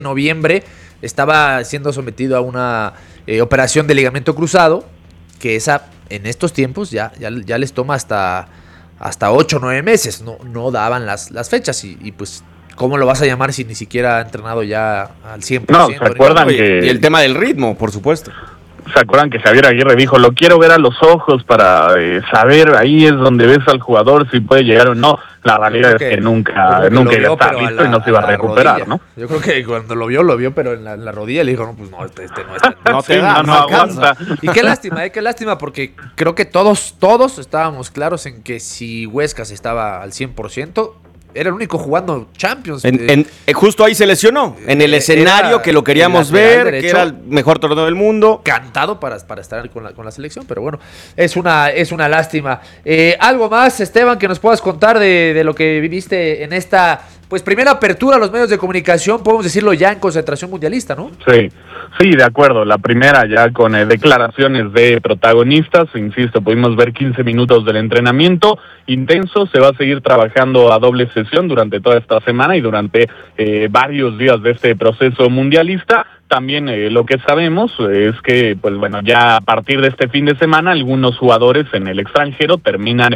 noviembre estaba siendo sometido a una operación de ligamento cruzado, que esa en estos tiempos ya les toma hasta 8 o 9 meses, no daban las fechas y pues ¿cómo lo vas a llamar si ni siquiera ha entrenado ya al 100%? No, ¿se acuerdan Y el tema del ritmo, por supuesto. ¿Se acuerdan que Javier Aguirre dijo, lo quiero ver a los ojos para saber, ahí es donde ves al jugador si puede llegar o no? La realidad es que nunca iba a estar listo y no se iba a recuperar, rodilla, ¿no? Yo creo que cuando lo vio, pero en la rodilla le dijo, no, pues no, este no está. No te da, no aguanta. Y qué lástima, porque creo que todos estábamos claros en que si Huescas estaba al 100%, era el único jugando Champions. Justo ahí se lesionó, en el escenario que lo queríamos ver, derecho, que era el mejor torneo del mundo. Cantado para estar con la selección, pero bueno, es una lástima. ¿Algo más, Esteban, que nos puedas contar de lo que viviste en esta pues primera apertura a los medios de comunicación, podemos decirlo ya en concentración mundialista, ¿no? Sí, de acuerdo. La primera ya con declaraciones de protagonistas. Insisto, pudimos ver 15 minutos del entrenamiento intenso. Se va a seguir trabajando a doble sesión durante toda esta semana y durante varios días de este proceso mundialista. También lo que sabemos es que, pues bueno, ya a partir de este fin de semana, algunos jugadores en el extranjero terminan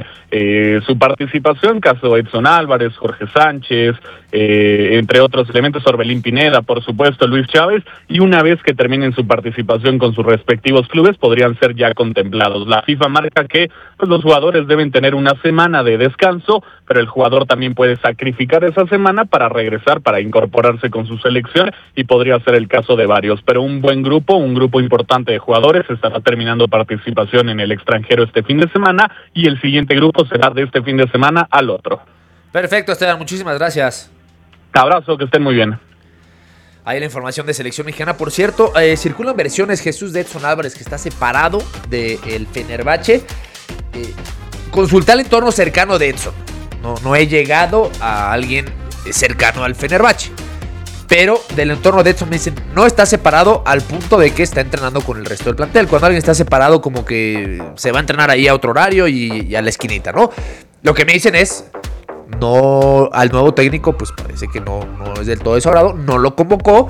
su participación, caso Edson Álvarez, Jorge Sánchez, entre otros elementos, Orbelín Pineda, por supuesto, Luis Chávez, y una vez que terminen su participación con sus respectivos clubes, podrían ser ya contemplados. La FIFA marca que pues los jugadores deben tener una semana de descanso, pero el jugador también puede sacrificar esa semana para regresar, para incorporarse con su selección, y podría ser el caso de varios, pero un grupo importante de jugadores estará terminando participación en el extranjero este fin de semana, y el siguiente grupo será de este fin de semana al otro. Perfecto, Esteban, muchísimas gracias. Abrazo, que estén muy bien. Ahí la información de selección mexicana. Por cierto, circulan versiones, Jesús, de Edson Álvarez, que está separado del Fenerbahce. Consulté al entorno cercano de Edson. No he llegado a alguien cercano al Fenerbahce. Pero del entorno de Edson me dicen, no está separado al punto de que está entrenando con el resto del plantel. Cuando alguien está separado, como que se va a entrenar ahí a otro horario y a la esquinita, ¿no? Lo que me dicen es, no, al nuevo técnico, pues parece que no es del todo desagrado, no lo convocó,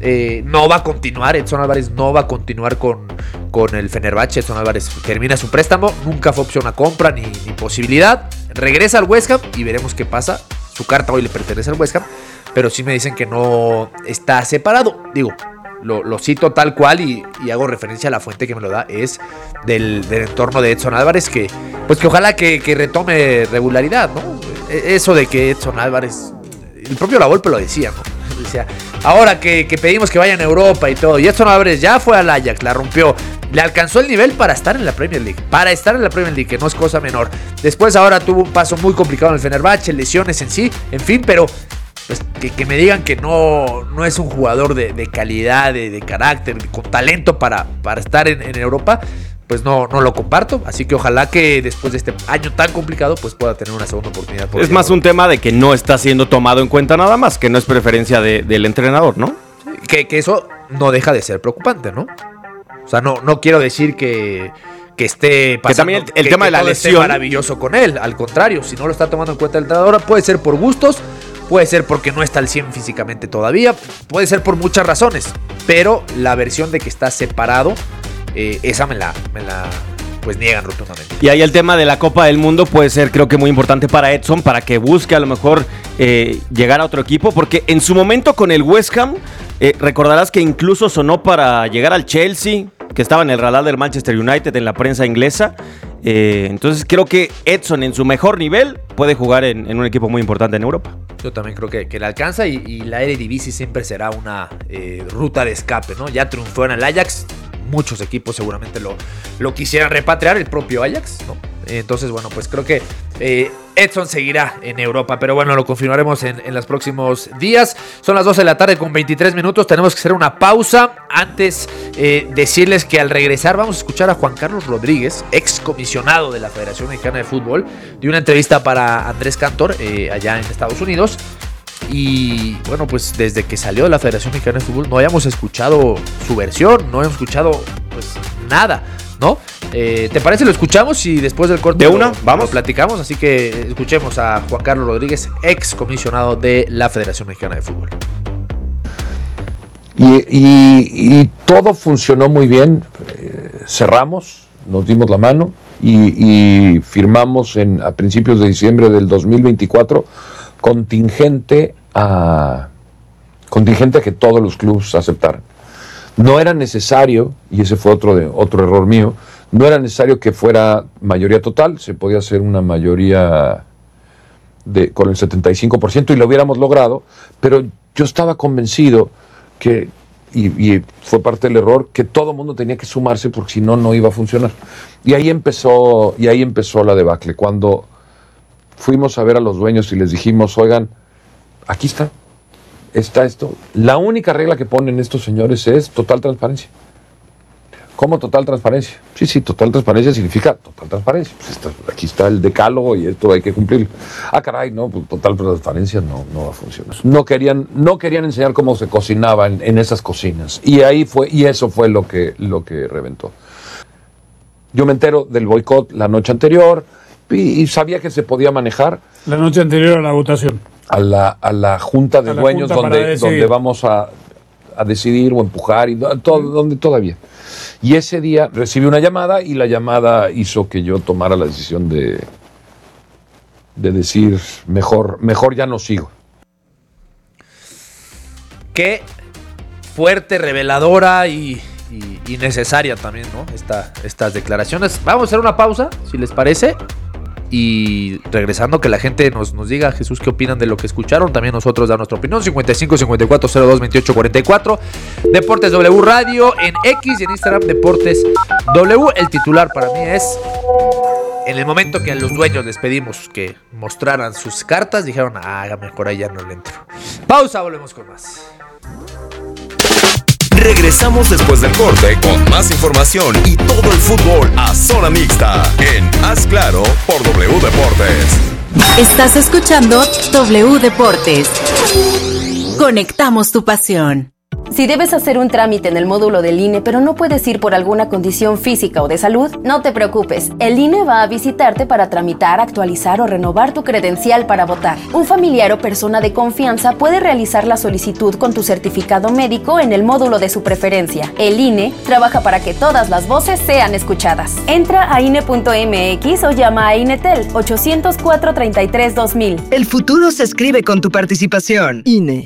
no va a continuar, Edson Álvarez no va a continuar con el Fenerbahce. Edson Álvarez termina su préstamo, nunca fue opción a compra ni posibilidad, regresa al West Ham y veremos qué pasa. Su carta hoy le pertenece al West Ham, pero sí me dicen que no está separado. Digo, lo cito tal cual y hago referencia a la fuente que me lo da, es del entorno de Edson Álvarez, que ojalá que retome regularidad, ¿no? Eso de que Edson Álvarez, el propio La Volpe lo decía, ¿no? Decía, ahora que pedimos que vayan a Europa y todo, y Edson Álvarez ya fue al Ajax, la rompió, le alcanzó el nivel para estar en la Premier League, que no es cosa menor. Después ahora tuvo un paso muy complicado en el Fenerbahce, lesiones en sí, en fin, pero pues que me digan que no es un jugador de calidad, de carácter, con talento para estar en Europa, pues no lo comparto. Así que ojalá que después de este año tan complicado, pues pueda tener una segunda oportunidad. Es más un tema de que no está siendo tomado en cuenta nada más, que no es preferencia del entrenador, ¿no? Que eso no deja de ser preocupante, ¿no? O sea, no quiero decir que esté pasando, que también el tema de la lesión esté maravilloso con él. Al contrario, si no lo está tomando en cuenta el entrenador, puede ser por gustos, puede ser porque no está al 100 físicamente todavía, puede ser por muchas razones, pero la versión de que está separado, esa me la pues niegan rotundamente. Y ahí el tema de la Copa del Mundo puede ser, creo que muy importante para Edson, para que busque a lo mejor llegar a otro equipo, porque en su momento con el West Ham, recordarás que incluso sonó para llegar al Chelsea, que estaba en el radar del Manchester United en la prensa inglesa. Entonces creo que Edson en su mejor nivel puede jugar en un equipo muy importante en Europa. Yo también creo que le alcanza y la Eredivisie siempre será una ruta de escape, ¿no? Ya triunfó en el Ajax, muchos equipos seguramente lo quisieran repatriar, el propio Ajax, ¿no? Entonces, bueno, pues creo que Edson seguirá en Europa, pero bueno, lo confirmaremos en los próximos días. Son las 12 de la tarde con 23 minutos, tenemos que hacer una pausa. Antes decirles que al regresar vamos a escuchar a Juan Carlos Rodríguez, ex comisionado de la Federación Mexicana de Fútbol, de una entrevista para Andrés Cantor allá en Estados Unidos. Y bueno, pues desde que salió de la Federación Mexicana de Fútbol no habíamos escuchado su versión, no hemos escuchado pues nada, ¿no? ¿Te parece? Lo escuchamos y después del corte vamos, lo platicamos. Así que escuchemos a Juan Carlos Rodríguez, ex comisionado de la Federación Mexicana de Fútbol. Y todo funcionó muy bien. Cerramos, nos dimos la mano y firmamos a principios de diciembre del 2024 contingente a que todos los clubes aceptaran. No era necesario, y ese fue otro error mío, no era necesario que fuera mayoría total, se podía hacer una mayoría con el 75% y lo hubiéramos logrado, pero yo estaba convencido que, y fue parte del error, que todo el mundo tenía que sumarse porque si no, no iba a funcionar. Y ahí empezó la debacle. Cuando fuimos a ver a los dueños y les dijimos, oigan, aquí está esto. La única regla que ponen estos señores es total transparencia. ¿Cómo total transparencia? Sí, total transparencia significa total transparencia. Pues aquí está el decálogo y esto hay que cumplirlo. Caray, no, pues total transparencia no va a funcionar. No querían enseñar cómo se cocinaba en esas cocinas. Y eso fue lo que reventó. Yo me entero del boicot la noche anterior y sabía que se podía manejar. La noche anterior a la votación. A la junta de dueños donde vamos a decidir o empujar, donde todavía. Y ese día recibí una llamada y la llamada hizo que yo tomara la decisión de decir, mejor ya no sigo. Qué fuerte, reveladora y necesaria también, ¿no? Estas declaraciones. Vamos a hacer una pausa, si les parece. Y regresando, que la gente nos diga, Jesús, qué opinan de lo que escucharon. También nosotros dar nuestra opinión. 55 54 02 28 44. Deportes W Radio en X y en Instagram Deportes W. El titular para mí es: en el momento que a los dueños les pedimos que mostraran sus cartas, dijeron, mejor ahí ya no le entro. Pausa, volvemos con más. Regresamos después del corte con más información y todo el fútbol a zona mixta en Haz Claro por W Deportes. Estás escuchando W Deportes. Conectamos tu pasión. Si debes hacer un trámite en el módulo del INE, pero no puedes ir por alguna condición física o de salud, no te preocupes. El INE va a visitarte para tramitar, actualizar o renovar tu credencial para votar. Un familiar o persona de confianza puede realizar la solicitud con tu certificado médico en el módulo de su preferencia. El INE trabaja para que todas las voces sean escuchadas. Entra a INE.mx o llama a INETEL 800-433-2000. El futuro se escribe con tu participación. INE.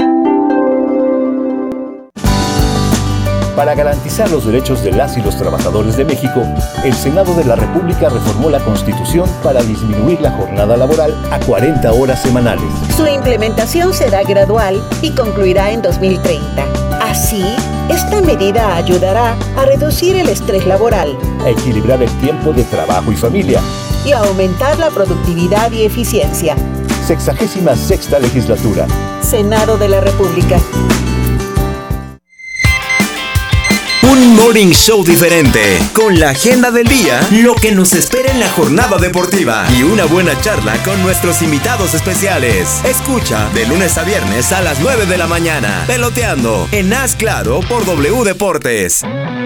Para garantizar los derechos de las y los trabajadores de México, el Senado de la República reformó la Constitución para disminuir la jornada laboral a 40 horas semanales. Su implementación será gradual y concluirá en 2030. Así, esta medida ayudará a reducir el estrés laboral, a equilibrar el tiempo de trabajo y familia y a aumentar la productividad y eficiencia. 66ª legislatura. Senado de la República. Un morning show diferente, con la agenda del día, lo que nos espera en la jornada deportiva y una buena charla con nuestros invitados especiales. Escucha de lunes a viernes a las 9 de la mañana, Peloteando en Haz Claro por W Deportes.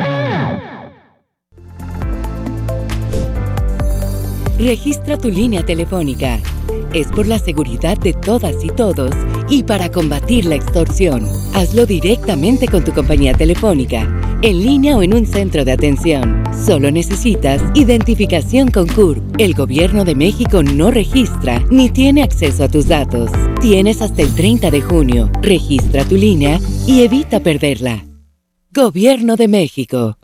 Registra tu línea telefónica. Es por la seguridad de todas y todos y para combatir la extorsión. Hazlo directamente con tu compañía telefónica, en línea o en un centro de atención. Solo necesitas identificación con CURP. El Gobierno de México no registra ni tiene acceso a tus datos. Tienes hasta el 30 de junio. Registra tu línea y evita perderla. Gobierno de México.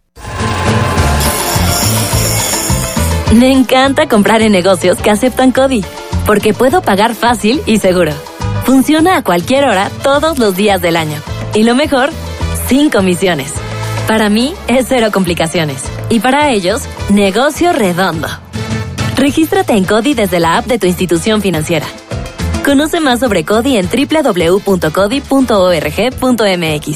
Me encanta comprar en negocios que aceptan CODI, porque puedo pagar fácil y seguro. Funciona a cualquier hora, todos los días del año. Y lo mejor, sin comisiones. Para mí, es cero complicaciones. Y para ellos, negocio redondo. Regístrate en CODI desde la app de tu institución financiera. Conoce más sobre CODI en www.codi.org.mx.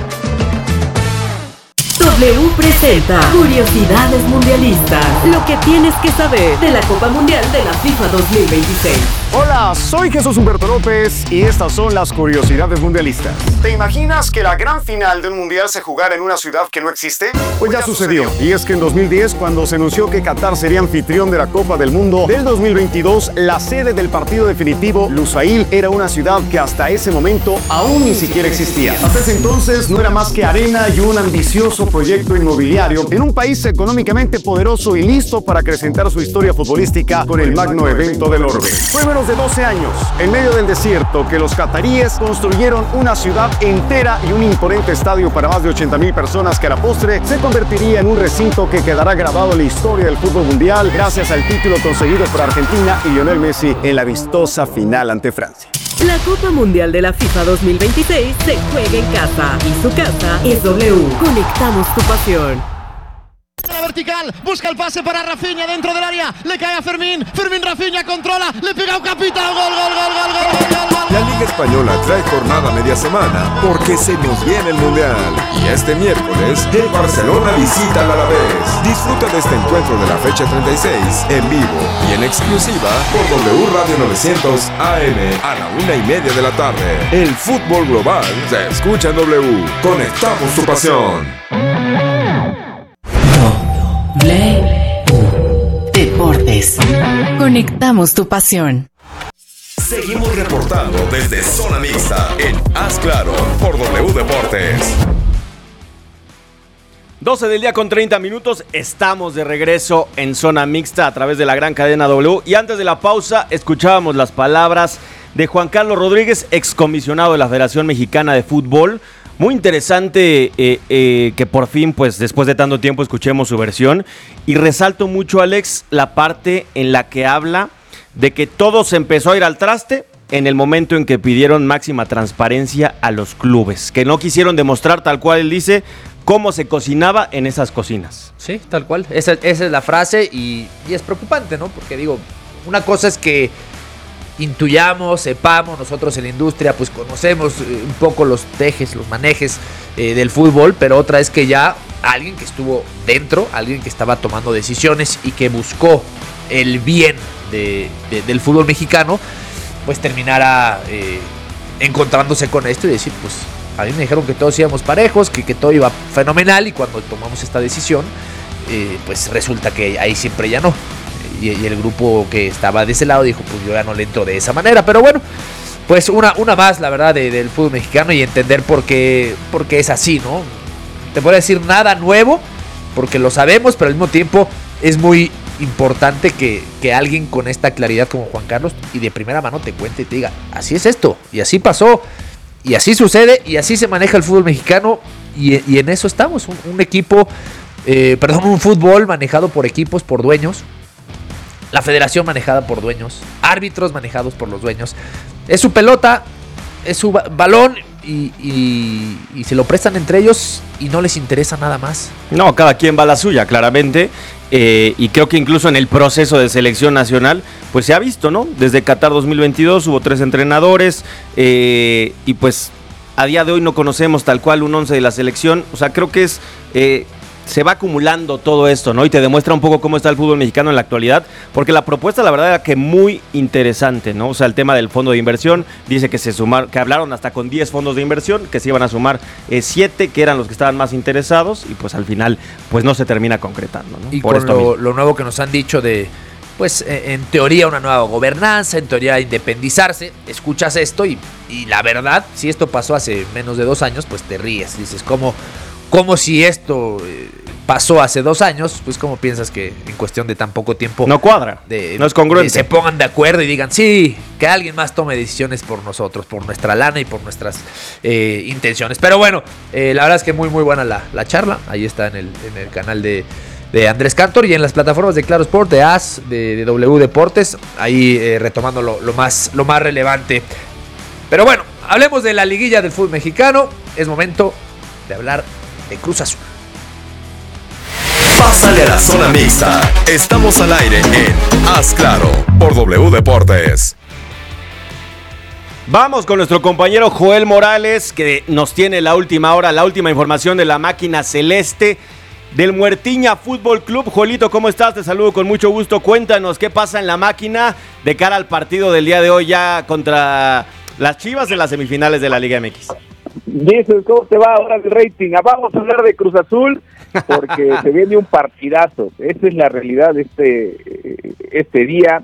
W presenta Curiosidades Mundialistas. Lo que tienes que saber de la Copa Mundial de la FIFA 2026. Hola, soy Jesús Humberto López y estas son las curiosidades mundialistas. ¿Te imaginas que la gran final de un mundial se jugara en una ciudad que no existe? Pues ya sucedió. Y es que en 2010, cuando se anunció que Qatar sería anfitrión de la Copa del Mundo del 2022, la sede del partido definitivo, Lusail, era una ciudad que hasta ese momento aún ni siquiera existía. Hasta ese entonces no era más que arena y un ambicioso proyecto inmobiliario en un país económicamente poderoso y listo para acrecentar su historia futbolística con el magno evento del orbe. Fue menos de 12 años, en medio del desierto, que los cataríes construyeron una ciudad entera y un imponente estadio para más de 80,000 personas que a la postre se convertiría en un recinto que quedará grabado en la historia del fútbol mundial gracias al título conseguido por Argentina y Lionel Messi en la vistosa final ante Francia. La Copa Mundial de la FIFA 2026 se juega en casa y su casa es W. Conectamos tu pasión. La vertical, busca el pase para Rafinha dentro del área, le cae a Fermín, Rafinha controla, le pega a un capitán, gol. La Liga Española trae jornada media semana porque se nos viene el Mundial. Y este miércoles, el Barcelona visita al Alavés. Disfruta de este encuentro de la fecha 36 en vivo y en exclusiva por W Radio 900 AM a la 1:30 de la tarde. El fútbol global se escucha en W. Conectamos tu pasión. Deportes. Conectamos tu pasión. Seguimos reportando desde Zona Mixta en Haz Claro por W Deportes. 12 del día con 30 minutos, estamos de regreso en Zona Mixta a través de la gran cadena W. Y antes de la pausa escuchábamos las palabras de Juan Carlos Rodríguez, excomisionado de la Federación Mexicana de Fútbol. Muy interesante que por fin, pues después de tanto tiempo, escuchemos su versión. Y resalto mucho, Alex, la parte en la que habla de que todo se empezó a ir al traste en el momento en que pidieron máxima transparencia a los clubes, que no quisieron demostrar, tal cual él dice, cómo se cocinaba en esas cocinas. Sí, tal cual. Esa es la frase y es preocupante, ¿no? Porque digo, una cosa es que intuyamos, sepamos, nosotros en la industria pues conocemos un poco los tejes, los manejes del fútbol, pero otra es que ya alguien que estuvo dentro, alguien que estaba tomando decisiones y que buscó el bien del fútbol mexicano, pues terminara encontrándose con esto y decir, pues a mí me dijeron que todos íbamos parejos, que todo iba fenomenal, y cuando tomamos esta decisión, pues resulta que ahí siempre ya no. Y el grupo que estaba de ese lado dijo, pues yo ya no le entro de esa manera. Pero bueno, pues una más, la verdad, del fútbol mexicano, y entender por qué es así, ¿no? Te puedo decir nada nuevo, porque lo sabemos, pero al mismo tiempo es muy importante que alguien con esta claridad como Juan Carlos y de primera mano te cuente y te diga, así es esto, y así pasó, y así sucede, y así se maneja el fútbol mexicano, y en eso estamos, un fútbol manejado por equipos, por dueños, la federación manejada por dueños, árbitros manejados por los dueños. Es su pelota, es su balón y se lo prestan entre ellos y no les interesa nada más. No, cada quien va a la suya, claramente. Y creo que incluso en el proceso de selección nacional, pues se ha visto, ¿no? Desde Qatar 2022 hubo 3 entrenadores y pues a día de hoy no conocemos tal cual un 11 de la selección. O sea, creo que se va acumulando todo esto, ¿no? Y te demuestra un poco cómo está el fútbol mexicano en la actualidad, porque la propuesta, la verdad, era que muy interesante, ¿no? O sea, el tema del fondo de inversión, dice que que hablaron hasta con 10 fondos de inversión, que se iban a sumar 7, que eran los que estaban más interesados, y pues al final, pues no se termina concretando, ¿no? Y por con lo nuevo que nos han dicho de, pues en teoría una nueva gobernanza, en teoría independizarse, escuchas esto y la verdad, si esto pasó hace menos de 2 años, pues te ríes, dices, ¿Cómo si esto pasó hace 2 años? Pues ¿cómo piensas que en cuestión de tan poco tiempo no cuadra, no es congruente? Se pongan de acuerdo y digan, sí, que alguien más tome decisiones por nosotros, por nuestra lana y por nuestras intenciones. Pero bueno, la verdad es que muy buena la charla. Ahí está en el canal de Andrés Cantor y en las plataformas de Claro Sport, de AS, de W Deportes, ahí retomando lo más relevante. Pero bueno, hablemos de la liguilla del fútbol mexicano. Es momento de hablar de Cruz Azul. Pásale a la Zona Mixta. Estamos al aire en Haz Claro por W Deportes. Vamos con nuestro compañero Joel Morales, que nos tiene la última hora, la última información de la máquina celeste. del Muertiña Fútbol Club. Joelito, ¿cómo estás? Te saludo con mucho gusto. Cuéntanos qué pasa en la máquina de cara al partido del día de hoy ya contra las Chivas en las semifinales de la Liga MX. Jesús, ¿cómo te va ahora el rating? Vamos a hablar de Cruz Azul porque se viene un partidazo. Esa es la realidad de este día,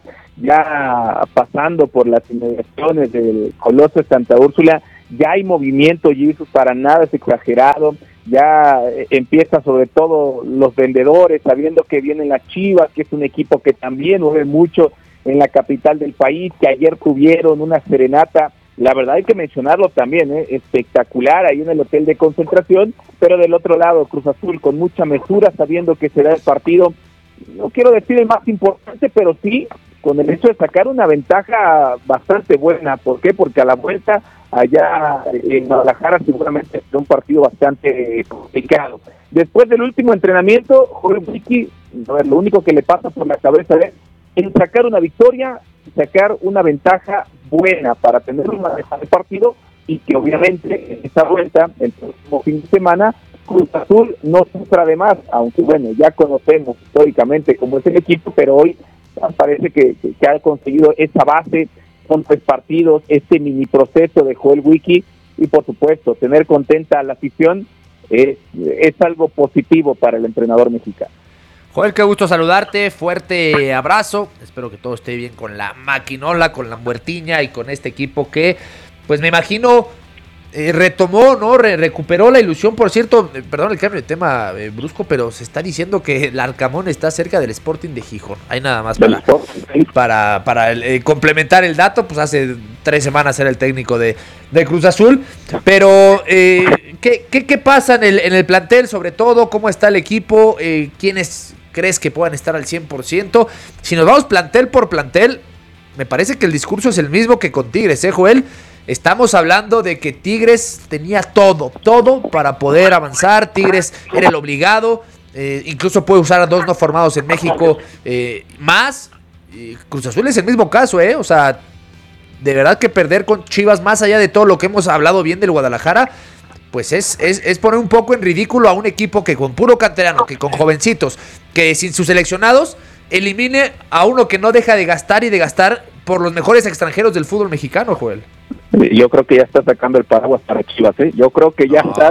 ya pasando por las inmediaciones del Coloso de Santa Úrsula. Ya hay movimiento, Jesús, para nada es exagerado. Ya empieza sobre todo los vendedores, sabiendo que vienen las Chivas, que es un equipo que también mueve mucho en la capital del país, que ayer tuvieron una serenata. La verdad hay que mencionarlo también, espectacular ahí en el hotel de concentración, pero del otro lado Cruz Azul con mucha mesura, sabiendo que será el partido, no quiero decir el más importante, pero sí con el hecho de sacar una ventaja bastante buena. ¿Por qué? Porque a la vuelta allá en Guadalajara seguramente será un partido bastante complicado. Después del último entrenamiento, Joel Wiki, lo único que le pasa por la cabeza es sacar una victoria, sacar una ventaja buena para tener una ventaja de partido y que obviamente en esta vuelta, el próximo fin de semana, Cruz Azul no sufra de más, aunque bueno, ya conocemos históricamente cómo es el equipo, pero hoy parece que ha conseguido esa base con 3 partidos, este mini proceso de Joel Wiki y por supuesto tener contenta a la afición es algo positivo para el entrenador mexicano. Joel, qué gusto saludarte, fuerte abrazo, espero que todo esté bien con la maquinola, con la Muertiña y con este equipo que, pues me imagino, retomó, ¿no? Recuperó la ilusión. Por cierto, perdón el cambio de tema brusco, pero se está diciendo que el Arcamón está cerca del Sporting de Gijón. Hay nada más para complementar el dato, pues hace 3 semanas era el técnico de Cruz Azul, pero ¿qué pasa en el plantel sobre todo? ¿Cómo está el equipo? ¿Quiénes crees que puedan estar al 100%? Si nos vamos plantel por plantel, me parece que el discurso es el mismo que con Tigres, Joel. Estamos hablando de que Tigres tenía todo para poder avanzar. Tigres era el obligado, incluso puede usar a 2 no formados en México más. Cruz Azul es el mismo caso, o sea, de verdad que perder con Chivas, más allá de todo lo que hemos hablado bien del Guadalajara, pues es poner un poco en ridículo a un equipo que con puro canterano, que con jovencitos, que sin sus seleccionados, elimine a uno que no deja de gastar y de gastar por los mejores extranjeros del fútbol mexicano, Joel. Yo creo que ya está sacando el paraguas para Chivas, Yo creo que ya está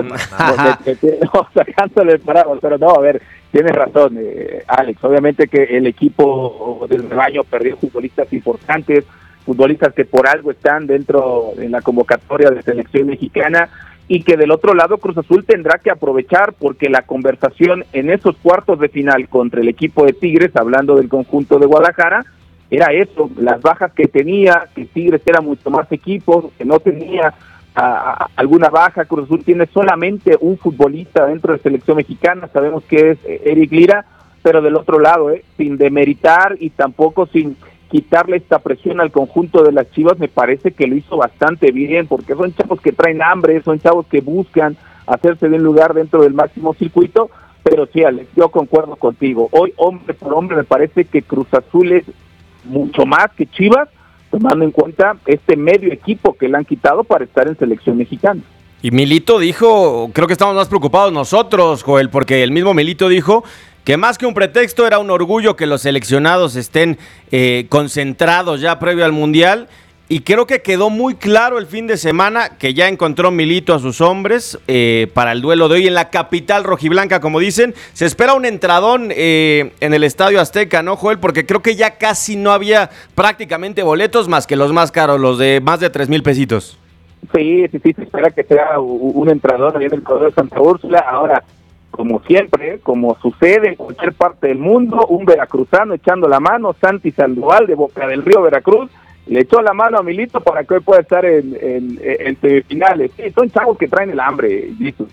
sacándole el paraguas, pero no, a ver, tienes razón, Alex. Obviamente que el equipo del rebaño perdió futbolistas importantes, futbolistas que por algo están dentro en la convocatoria de selección mexicana, y que del otro lado Cruz Azul tendrá que aprovechar, porque la conversación en esos cuartos de final contra el equipo de Tigres, hablando del conjunto de Guadalajara, era eso, las bajas que tenía, que Tigres era mucho más equipos, que no tenía alguna baja. Cruz Azul tiene solamente un futbolista dentro de selección mexicana, sabemos que es Eric Lira, pero del otro lado, sin demeritar y tampoco sin quitarle esta presión al conjunto de las Chivas, me parece que lo hizo bastante bien, porque son chavos que traen hambre, son chavos que buscan hacerse de un lugar dentro del máximo circuito. Pero sí, Alex, yo concuerdo contigo, hoy hombre por hombre me parece que Cruz Azul es mucho más que Chivas, tomando en cuenta este medio equipo que le han quitado para estar en selección mexicana. Y Milito dijo, creo que estamos más preocupados nosotros, Joel, porque el mismo Milito dijo que más que un pretexto era un orgullo que los seleccionados estén concentrados ya previo al Mundial. Y creo que quedó muy claro el fin de semana que ya encontró Milito a sus hombres para el duelo de hoy en la capital rojiblanca, como dicen. Se espera un entradón en el Estadio Azteca, ¿no, Joel? Porque creo que ya casi no había prácticamente boletos más que los más caros, los de más de 3,000 pesitos. Sí, se espera que sea un entradón ahí en el Corredor de Santa Úrsula. Ahora, como siempre, como sucede en cualquier parte del mundo, un veracruzano echando la mano, Santi Sandoval de Boca del Río, Veracruz, le echó la mano a Milito para que hoy pueda estar en semifinales. Sí, son chavos que traen el hambre,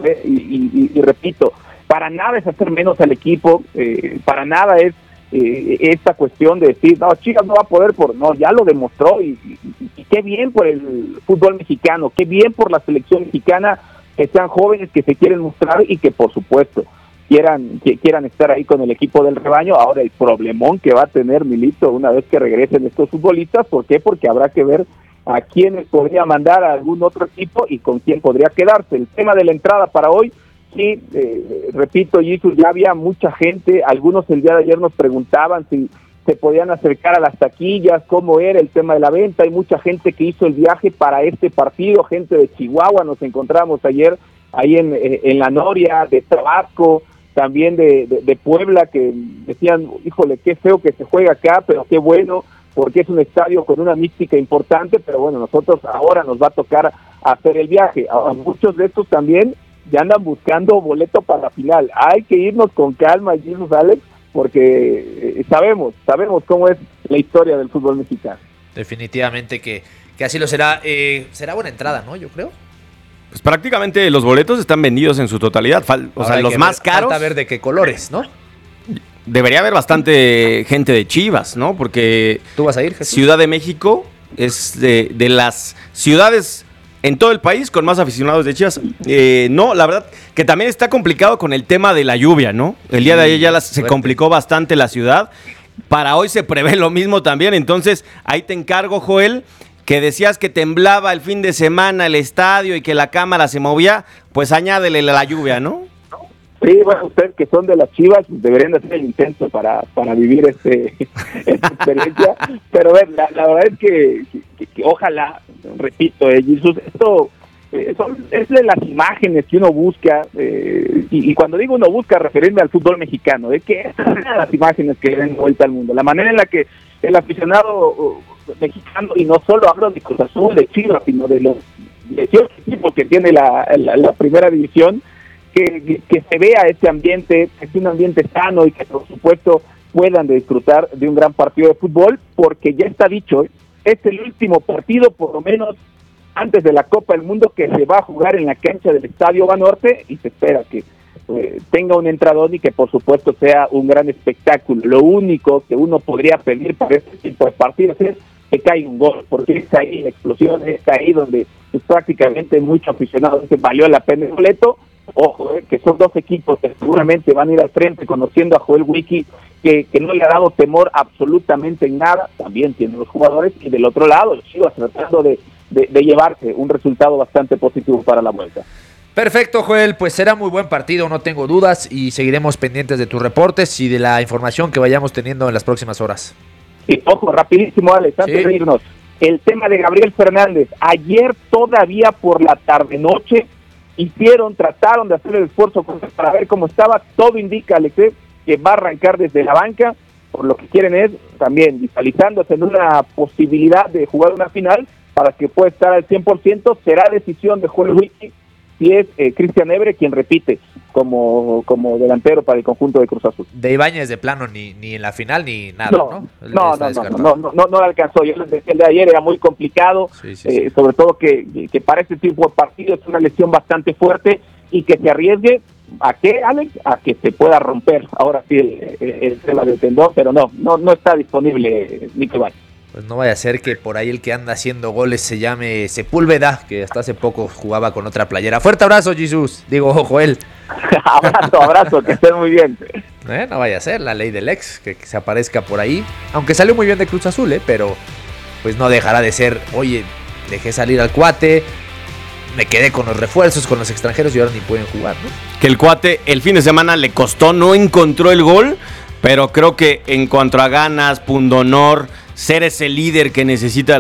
y repito, para nada es hacer menos al equipo, para nada es esta cuestión de decir, no, Chivas no va a poder, no, ya lo demostró, y qué bien por el fútbol mexicano, qué bien por la selección mexicana, que sean jóvenes, que se quieren mostrar y que por supuesto quieran estar ahí con el equipo del rebaño. Ahora el problemón que va a tener Milito una vez que regresen estos futbolistas, ¿por qué? Porque habrá que ver a quiénes podría mandar a algún otro equipo y con quién podría quedarse. El tema de la entrada para hoy Sí, repito, Jesus, ya había mucha gente, algunos el día de ayer nos preguntaban si se podían acercar a las taquillas, cómo era el tema de la venta. Hay mucha gente que hizo el viaje para este partido, gente de Chihuahua, nos encontramos ayer ahí en La Noria, de Tabasco, también de Puebla, que decían, híjole, qué feo que se juega acá, pero qué bueno, porque es un estadio con una mística importante, pero bueno, nosotros ahora nos va a tocar hacer el viaje. Ahora, muchos de estos también ya andan buscando boleto para la final. Hay que irnos con calma, Jesus, Alex, porque sabemos cómo es la historia del fútbol mexicano. Definitivamente que así lo será. Será buena entrada, ¿no? Yo creo. Pues prácticamente los boletos están vendidos en su totalidad. O sea, los más caros. Falta ver de qué colores, ¿no? Debería haber bastante gente de Chivas, ¿no? Porque ¿tú vas a ir, Jesús? Ciudad de México es de las ciudades en todo el país con más aficionados de Chivas. No, la verdad que también está complicado con el tema de la lluvia, ¿no? El día de ayer ya se complicó bastante la ciudad. Para hoy se prevé lo mismo también. Entonces, ahí te encargo, Joel, que decías que temblaba el fin de semana el estadio y que la cámara se movía, pues añádele la lluvia, ¿no? Sí, bueno, ustedes que son de las Chivas deberían hacer el intento para vivir esta experiencia, pero ver, la verdad es que ojalá, repito, Jesús, esto es de las imágenes que uno busca, y cuando digo uno busca, referirme al fútbol mexicano, de que estas son las imágenes que le den vuelta al mundo, la manera en la que el aficionado mexicano, y no solo hablo de Cruz Azul, de Chivas, sino de los 18 equipos que tiene la primera división, que se vea este ambiente, que es un ambiente sano y que por supuesto puedan disfrutar de un gran partido de fútbol, porque ya está dicho, es el último partido por lo menos antes de la Copa del Mundo que se va a jugar en la cancha del Estadio Banorte, y se espera que tenga un entradón y que por supuesto sea un gran espectáculo. Lo único que uno podría pedir para este tipo de partidos es que caiga un gol, porque es ahí la explosión, es ahí donde pues, prácticamente muchos aficionados dicen valió la pena el boleto. Ojo, que son dos equipos que seguramente van a ir al frente, conociendo a Joel Wiki, que no le ha dado temor absolutamente en nada, también tiene los jugadores, y del otro lado, los Chivas tratando de llevarse un resultado bastante positivo para la vuelta. Perfecto, Joel, pues será muy buen partido, no tengo dudas, y seguiremos pendientes de tus reportes y de la información que vayamos teniendo en las próximas horas. Sí, ojo, rapidísimo, Alex, antes de irnos, el tema de Gabriel Fernández, ayer todavía por la tarde-noche, trataron de hacer el esfuerzo para ver cómo estaba. Todo indica, Alex, que va a arrancar desde la banca, por lo que quieren es también visualizándose en una posibilidad de jugar una final para que pueda estar al 100%. Será decisión de Joel Wiki si es Cristian Ebre quien repite como delantero para el conjunto de Cruz Azul. De Ibáñez de plano ni en la final ni nada, no alcanzó. Yo les decía, el de ayer era muy complicado, sí. Sobre todo que para este tipo de partidos es una lesión bastante fuerte y que se arriesgue ¿a qué, Alex? A que se pueda romper ahora sí el tema del tendón, pero no está disponible Nico Ibáñez. Pues no vaya a ser que por ahí el que anda haciendo goles se llame Sepúlveda, que hasta hace poco jugaba con otra playera. Fuerte abrazo, Jesús. Digo, Joel. abrazo, que estés muy bien. No vaya a ser la ley del ex, que se aparezca por ahí. Aunque salió muy bien de Cruz Azul, pero pues no dejará de ser, oye, dejé salir al cuate, me quedé con los refuerzos, con los extranjeros y ahora ni pueden jugar, ¿no? Que el cuate el fin de semana le costó, no encontró el gol, pero creo que en cuanto a ganas, pundonor, ser ese líder que necesita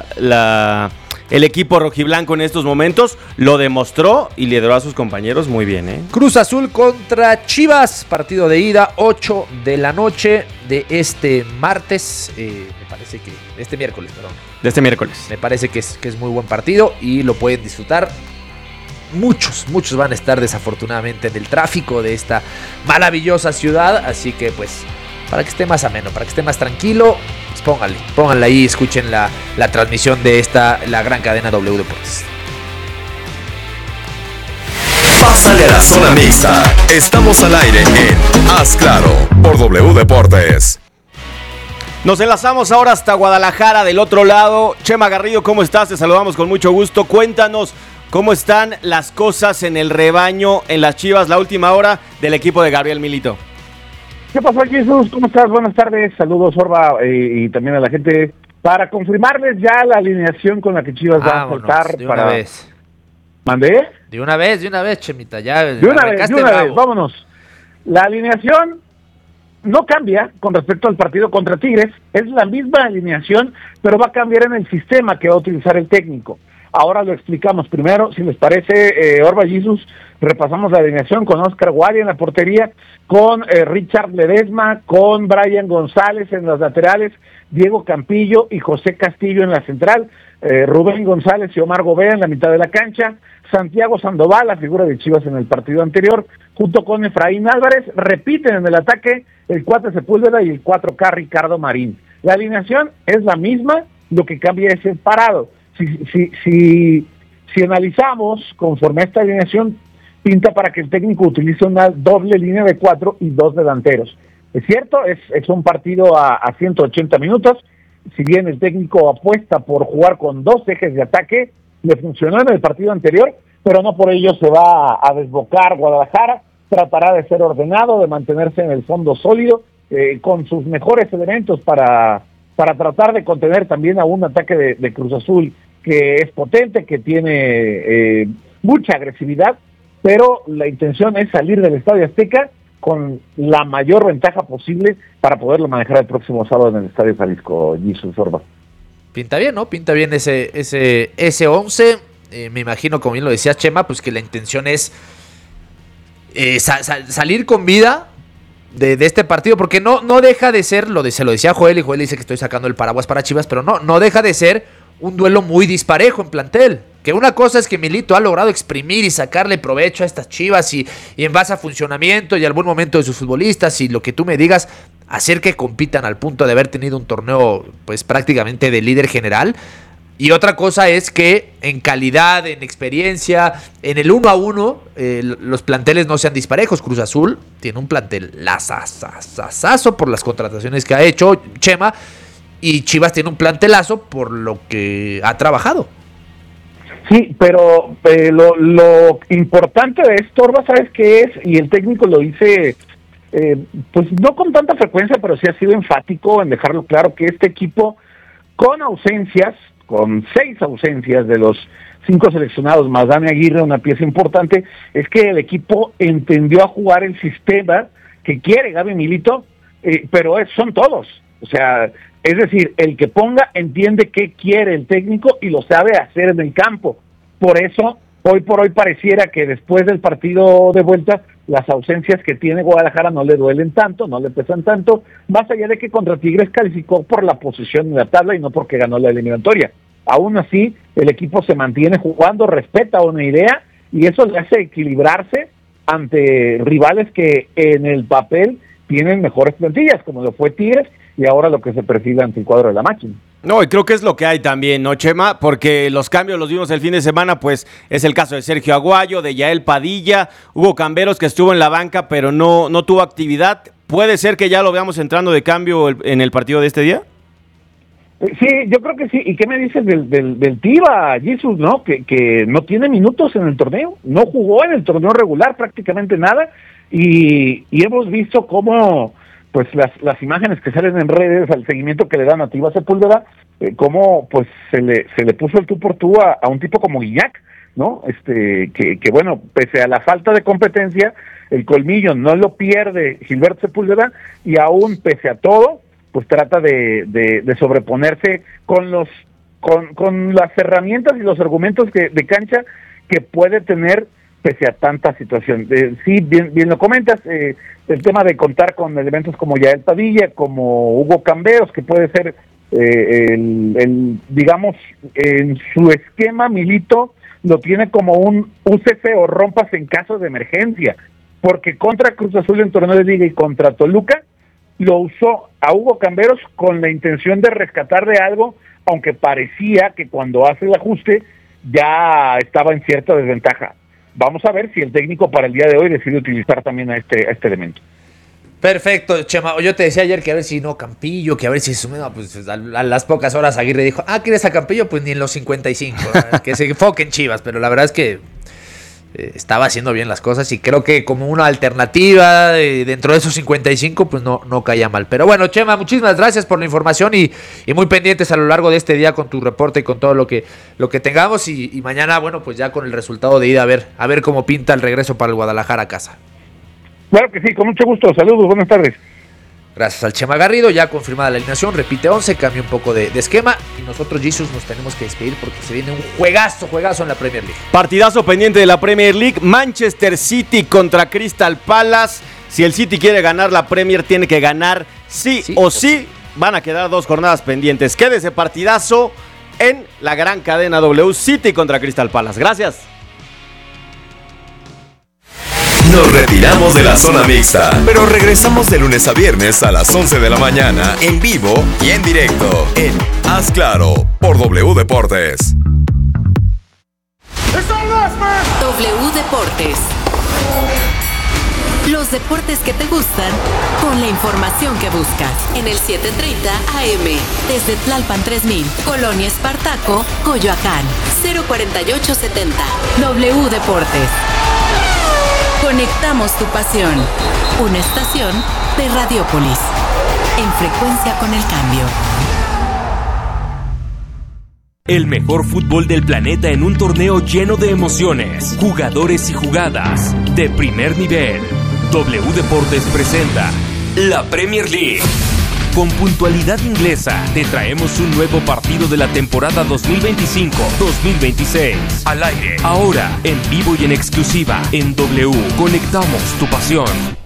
el equipo rojiblanco en estos momentos, lo demostró y lideró a sus compañeros muy bien, ¿eh? Cruz Azul contra Chivas, partido de ida, 8 de la noche de este martes, me parece que, este miércoles, perdón. De este miércoles. Me parece que es muy buen partido y lo pueden disfrutar. Muchos van a estar desafortunadamente en el tráfico de esta maravillosa ciudad, así que pues para que esté más ameno, para que esté más tranquilo, pues pónganle ahí, escuchen la transmisión de la gran cadena W Deportes. Pásale a la zona mixta. Estamos al aire en Haz Claro por W Deportes. Nos enlazamos ahora hasta Guadalajara, del otro lado. Chema Garrido, ¿cómo estás? Te saludamos con mucho gusto. Cuéntanos cómo están las cosas en el rebaño, en las Chivas, la última hora del equipo de Gabriel Milito. ¿Qué pasó, Jesús? ¿Cómo estás? Buenas tardes. Saludos, Orba, y también a la gente. Para confirmarles ya la alineación con la que Chivas va a saltar para ¿Mandé? De una vez, Chemita, ya. De una vez, vámonos. La alineación no cambia con respecto al partido contra Tigres, es la misma alineación, pero va a cambiar en el sistema que va a utilizar el técnico. Ahora lo explicamos. Primero, si les parece, Orba Jesus, repasamos la alineación con Oscar Guardia en la portería, con Richard Ledesma, con Brian González en las laterales, Diego Campillo y José Castillo en la central, Rubén González y Omar Gobea en la mitad de la cancha, Santiago Sandoval, la figura de Chivas en el partido anterior, junto con Efraín Álvarez, repiten en el ataque el 4 Sepúlveda y el 4K Ricardo Marín. La alineación es la misma, lo que cambia es el parado. Si analizamos conforme a esta alineación, pinta para que el técnico utilice una doble línea de 4 y 2 delanteros. Es cierto, es un partido a 180 minutos, si bien el técnico apuesta por jugar con 2 ejes de ataque, le funcionó en el partido anterior, pero no por ello se va a desbocar Guadalajara, tratará de ser ordenado, de mantenerse en el fondo sólido, con sus mejores elementos para tratar de contener también a un ataque de Cruz Azul que es potente, que tiene mucha agresividad, pero la intención es salir del Estadio Azteca con la mayor ventaja posible para poderlo manejar el próximo sábado en el Estadio Jalisco, Jesús Orba. Pinta bien, ¿no? Pinta bien ese 11. Me imagino, como bien lo decía Chema, pues que la intención es salir con vida de este partido, porque no deja de ser, se lo decía Joel, y Joel dice que estoy sacando el paraguas para Chivas, pero no deja de ser un duelo muy disparejo en plantel. Que una cosa es que Milito ha logrado exprimir y sacarle provecho a estas Chivas y en base a funcionamiento y al buen momento de sus futbolistas y lo que tú me digas, hacer que compitan al punto de haber tenido un torneo pues prácticamente de líder general. Y otra cosa es que en calidad, en experiencia, en el 1-1, los planteles no sean disparejos. Cruz Azul tiene un plantel lazazazazo por las contrataciones que ha hecho Chema, y Chivas tiene un plantelazo por lo que ha trabajado. Sí, pero lo importante de esto, Orba, ¿sabes qué es? Y el técnico lo dice, pues no con tanta frecuencia, pero sí ha sido enfático en dejarlo claro, que este equipo con ausencias, con 6 ausencias de los 5 seleccionados, más Dani Aguirre, una pieza importante, es que el equipo entendió a jugar el sistema que quiere Gaby Milito, pero son todos. O sea, es decir, el que ponga entiende qué quiere el técnico y lo sabe hacer en el campo. Por eso, hoy por hoy pareciera que después del partido de vuelta, las ausencias que tiene Guadalajara no le duelen tanto, no le pesan tanto, más allá de que contra Tigres calificó por la posición en la tabla y no porque ganó la eliminatoria. Aún así, el equipo se mantiene jugando, respeta una idea, y eso le hace equilibrarse ante rivales que en el papel tienen mejores plantillas, como lo fue Tigres, y ahora lo que se perfila ante el cuadro de la máquina. No, y creo que es lo que hay también, ¿no, Chema? Porque los cambios los vimos el fin de semana, pues es el caso de Sergio Aguayo, de Yael Padilla, Hugo Camberos, que estuvo en la banca pero no tuvo actividad. ¿Puede ser que ya lo veamos entrando de cambio en el partido de este día? Sí, yo creo que sí. ¿Y qué me dices del Tiva, Jesús, no? Que no tiene minutos en el torneo, no jugó en el torneo regular prácticamente nada, y hemos visto cómo pues las imágenes que salen en redes, al seguimiento que le dan a Tiva Sepúlveda, cómo pues se le puso el tú por tú a un tipo como Guiñac, ¿no? Que bueno, pese a la falta de competencia, el colmillo no lo pierde Gilberto Sepúlveda, y aún pese a todo, pues trata de sobreponerse con las herramientas y los argumentos de cancha que puede tener pese a tanta situación. Sí, bien lo comentas, el tema de contar con elementos como Yael Padilla, como Hugo Camberos, que puede ser digamos, en su esquema Milito lo tiene como un úsese o rompas en caso de emergencia, porque contra Cruz Azul en torneo de liga y contra Toluca lo usó a Hugo Camberos con la intención de rescatar de algo, aunque parecía que cuando hace el ajuste ya estaba en cierta desventaja. Vamos a ver si el técnico para el día de hoy decide utilizar también a este elemento. Perfecto, Chema. Yo te decía ayer que a ver si no Campillo, que a ver si pues a las pocas horas Aguirre dijo, ¿quieres a Campillo? Pues ni en los 55, que se enfoque en Chivas, pero la verdad es que estaba haciendo bien las cosas y creo que como una alternativa dentro de esos 55 pues no caía mal. Pero bueno, Chema, muchísimas gracias por la información y muy pendientes a lo largo de este día con tu reporte y con todo lo que tengamos y mañana, bueno, pues ya con el resultado de ida a ver cómo pinta el regreso para el Guadalajara a casa. Claro que sí, con mucho gusto. Saludos, buenas tardes. Gracias al Chema Garrido, ya confirmada la alineación, repite 11, cambia un poco de esquema y nosotros, Jesus, nos tenemos que despedir porque se viene un juegazo en la Premier League. Partidazo pendiente de la Premier League, Manchester City contra Crystal Palace. Si el City quiere ganar la Premier, tiene que ganar sí o sí. Van a quedar 2 jornadas pendientes. Quédese partidazo en la gran cadena W, City contra Crystal Palace. Gracias. Nos retiramos de la zona mixta, pero regresamos de lunes a viernes a las 11 de la mañana en vivo y en directo en Haz Claro por W Deportes. W Deportes. Los deportes que te gustan con la información que buscas en el 730 AM desde Tlalpan 3000, Colonia Espartaco, Coyoacán, 04870. W Deportes. Conectamos tu pasión. Una estación de Radiopolis. En frecuencia con el cambio. El mejor fútbol del planeta en un torneo lleno de emociones, jugadores y jugadas de primer nivel. W Deportes presenta la Premier League. Con puntualidad inglesa, te traemos un nuevo partido de la temporada 2025-2026. Al aire, ahora, en vivo y en exclusiva, en W. Conectamos tu pasión.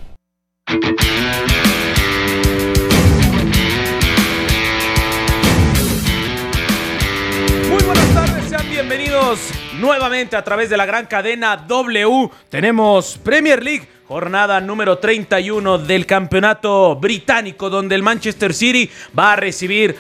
Muy buenas tardes, sean bienvenidos nuevamente a través de la gran cadena W. Tenemos Premier League. Jornada número 31 del campeonato británico, donde el Manchester City va a recibir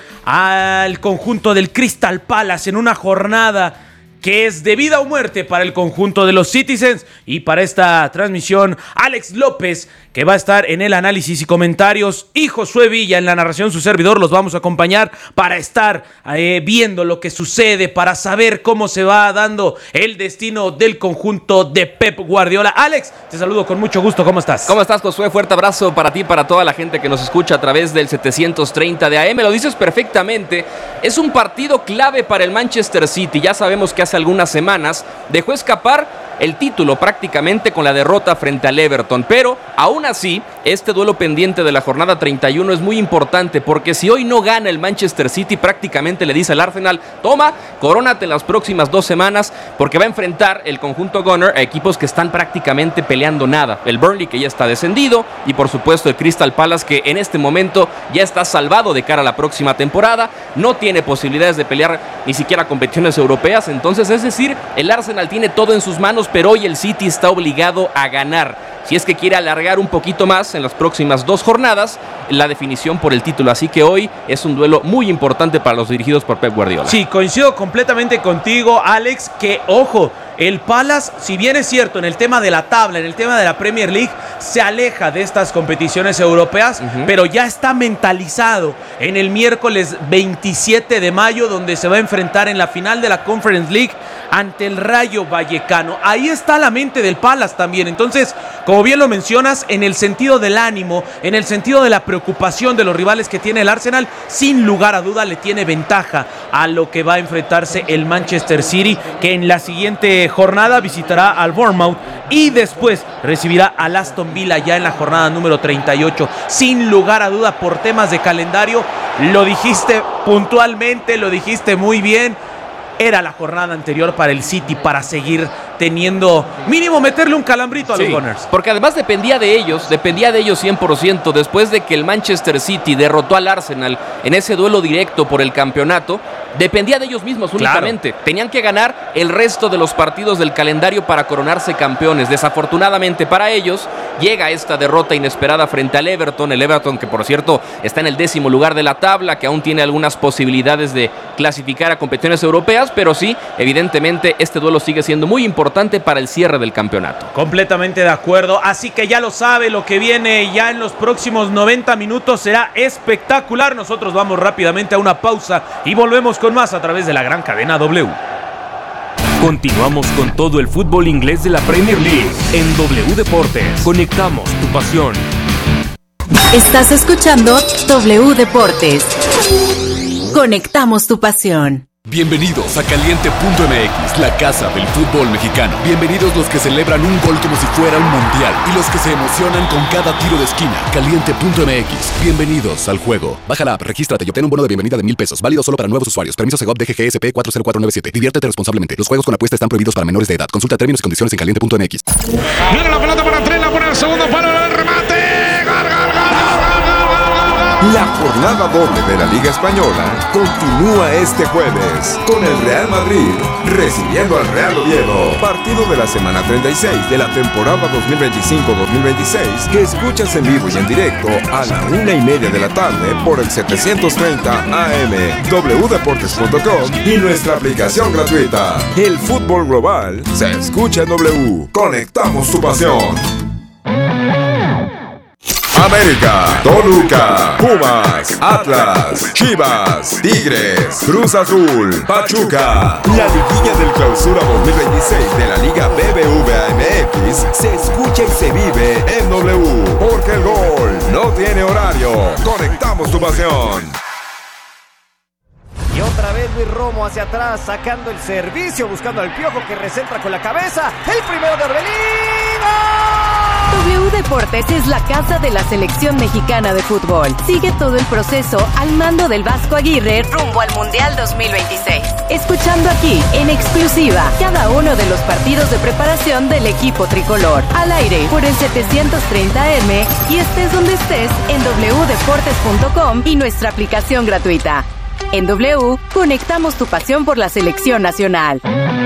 al conjunto del Crystal Palace en una jornada que es de vida o muerte para el conjunto de los Citizens. Y para esta transmisión, Alex López, que va a estar en el análisis y comentarios, y Josué Villa en la narración, su servidor, los vamos a acompañar para estar viendo lo que sucede, para saber cómo se va dando el destino del conjunto de Pep Guardiola. Alex, te saludo con mucho gusto, ¿cómo estás? ¿Cómo estás, Josué? Fuerte abrazo para ti, para toda la gente que nos escucha a través del 730 de AM. Lo dices perfectamente, es un partido clave para el Manchester City. Ya sabemos que hace algunas semanas dejó escapar el título prácticamente con la derrota frente al Everton, pero aún así este duelo pendiente de la jornada 31 es muy importante, porque si hoy no gana el Manchester City, prácticamente le dice al Arsenal: toma, corónate en las próximas 2 semanas, porque va a enfrentar el conjunto Gunner a equipos que están prácticamente peleando nada. El Burnley, que ya está descendido, y por supuesto el Crystal Palace, que en este momento ya está salvado de cara a la próxima temporada, no tiene posibilidades de pelear ni siquiera competiciones europeas. Entonces, es decir, el Arsenal tiene todo en sus manos, pero hoy el City está obligado a ganar si es que quiere alargar un poquito más en las próximas 2 jornadas la definición por el título. Así que hoy es un duelo muy importante para los dirigidos por Pep Guardiola. Sí, coincido completamente contigo, Alex, que ojo, el Palace, si bien es cierto en el tema de la tabla, en el tema de la Premier League, se aleja de estas competiciones europeas, pero ya está mentalizado en el miércoles 27 de mayo, donde se va a enfrentar en la final de la Conference League ante el Rayo Vallecano. Ahí está la mente del Palace también. Entonces, como bien lo mencionas, en el sentido del ánimo, en el sentido de la preocupación de los rivales que tiene el Arsenal, sin lugar a duda le tiene ventaja a lo que va a enfrentarse el Manchester City, que en la siguiente jornada visitará al Bournemouth y después recibirá al Aston Villa ya en la jornada número 38. Sin lugar a duda, por temas de calendario, lo dijiste puntualmente, lo dijiste muy bien. Era la jornada anterior para el City para seguir teniendo, mínimo meterle un calambrito a los Gunners. Porque además dependía de ellos 100%, después de que el Manchester City derrotó al Arsenal en ese duelo directo por el campeonato. Dependía de ellos mismos únicamente. Claro. Tenían que ganar el resto de los partidos del calendario para coronarse campeones. Desafortunadamente para ellos, llega esta derrota inesperada frente al Everton. El Everton, que por cierto está en el 10º lugar de la tabla, que aún tiene algunas posibilidades de clasificar a competiciones europeas, pero sí, evidentemente, este duelo sigue siendo muy importante para el cierre del campeonato. Completamente de acuerdo. Así que ya lo sabe, lo que viene ya en los próximos 90 minutos será espectacular. Nosotros vamos rápidamente a una pausa y volvemos con más a través de la gran cadena W. Continuamos con todo el fútbol inglés de la Premier League en W Deportes. Conectamos tu pasión. Estás escuchando W Deportes. Conectamos tu pasión. Bienvenidos a Caliente.mx, la casa del fútbol mexicano. Bienvenidos los que celebran un gol como si fuera un mundial y los que se emocionan con cada tiro de esquina. Caliente.mx, bienvenidos al juego. Baja la app, regístrate y obtén un bono de bienvenida de $1,000. Válido solo para nuevos usuarios. Permiso Segov DGGSP 40497. Diviértete responsablemente. Los juegos con apuesta están prohibidos para menores de edad. Consulta términos y condiciones en Caliente.mx. Viene la pelota para Trela, por el segundo palo del remate. La jornada doble de la Liga Española continúa este jueves con el Real Madrid recibiendo al Real Oviedo. Partido de la semana 36 de la temporada 2025-2026 que escuchas en vivo y en directo a la 1:30 de la tarde por el 730 AM, wdeportes.com y nuestra aplicación gratuita. El fútbol global se escucha en W. Conectamos tu pasión. América, Toluca, Pumas, Atlas, Chivas, Tigres, Cruz Azul, Pachuca. La liguilla del Clausura 2026 de la Liga BBVA MX se escucha y se vive en W. Porque el gol no tiene horario. Conectamos tu pasión. Y otra vez Luis Romo hacia atrás, sacando el servicio, buscando al Piojo que recentra con la cabeza. El primero de Orbelín. W Deportes es la casa de la selección mexicana de fútbol. Sigue todo el proceso al mando del Vasco Aguirre rumbo al Mundial 2026. Escuchando aquí, en exclusiva, cada uno de los partidos de preparación del equipo tricolor. Al aire, por el 730M y estés donde estés en wdeportes.com y nuestra aplicación gratuita. En W, conectamos tu pasión por la selección nacional.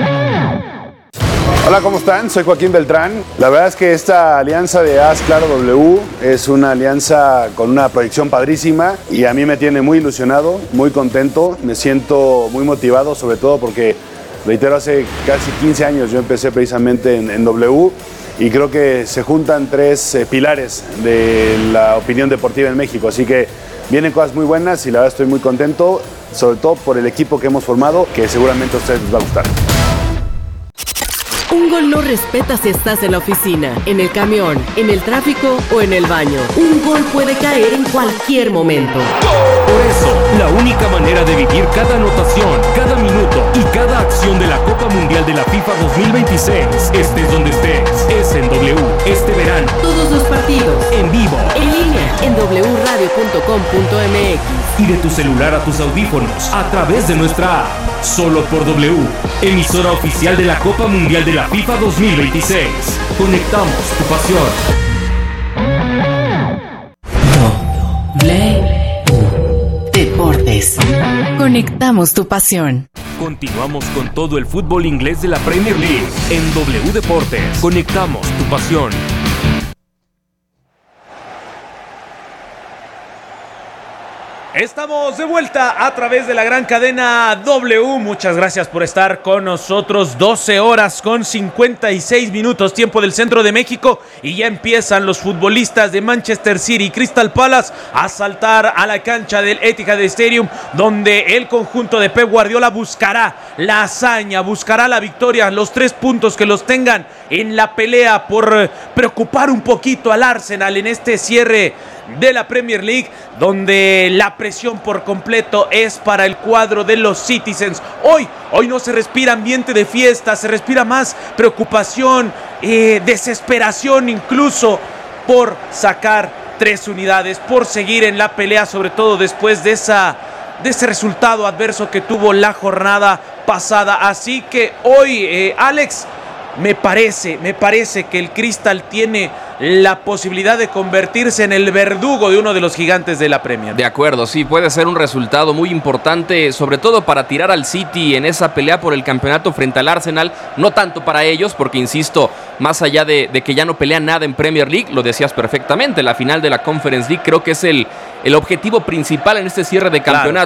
Hola, ¿cómo están? Soy Joaquín Beltrán. La verdad es que esta alianza de Haz Claro W es una alianza con una proyección padrísima y a mí me tiene muy ilusionado, muy contento, me siento muy motivado, sobre todo porque, reitero, hace casi 15 años yo empecé precisamente en W y creo que se juntan tres pilares de la opinión deportiva en México, así que vienen cosas muy buenas y la verdad estoy muy contento, sobre todo por el equipo que hemos formado, que seguramente a ustedes les va a gustar. Un gol no respeta si estás en la oficina, en el camión, en el tráfico o en el baño. Un gol puede caer en cualquier momento. Por eso, la única manera de vivir cada anotación, cada minuto y cada acción de la Copa Mundial de la FIFA 2026, estés donde estés, es en W. Este verano, todos los partidos, en vivo, en línea, en wradio.com.mx y de tu celular a tus audífonos, a través de nuestra app. Solo por W, emisora oficial de la Copa Mundial de la FIFA 2026. Conectamos tu pasión. W Deportes. Conectamos tu pasión. Continuamos con todo el fútbol inglés de la Premier League en W Deportes. Conectamos tu pasión. Estamos de vuelta a través de la gran cadena W. Muchas gracias por estar con nosotros. 12 horas con 56 minutos, tiempo del centro de México. Y ya empiezan los futbolistas de Manchester City y Crystal Palace a saltar a la cancha del Etihad Stadium, donde el conjunto de Pep Guardiola buscará la hazaña, buscará la victoria, los 3 puntos que los tengan en la pelea por preocupar un poquito al Arsenal en este cierre de la Premier League, donde la presión por completo es para el cuadro de los Citizens. Hoy no se respira ambiente de fiesta, se respira más preocupación, desesperación incluso por sacar 3 unidades, por seguir en la pelea, sobre todo después de ese resultado adverso que tuvo la jornada pasada. Así que hoy, Alex, me parece que el Crystal tiene la posibilidad de convertirse en el verdugo de uno de los gigantes de la Premier. De acuerdo, sí, puede ser un resultado muy importante, sobre todo para tirar al City en esa pelea por el campeonato frente al Arsenal, no tanto para ellos, porque insisto, más allá de que ya no pelean nada en Premier League, lo decías perfectamente, la final de la Conference League creo que es el objetivo principal en este cierre de campeonato. Claro.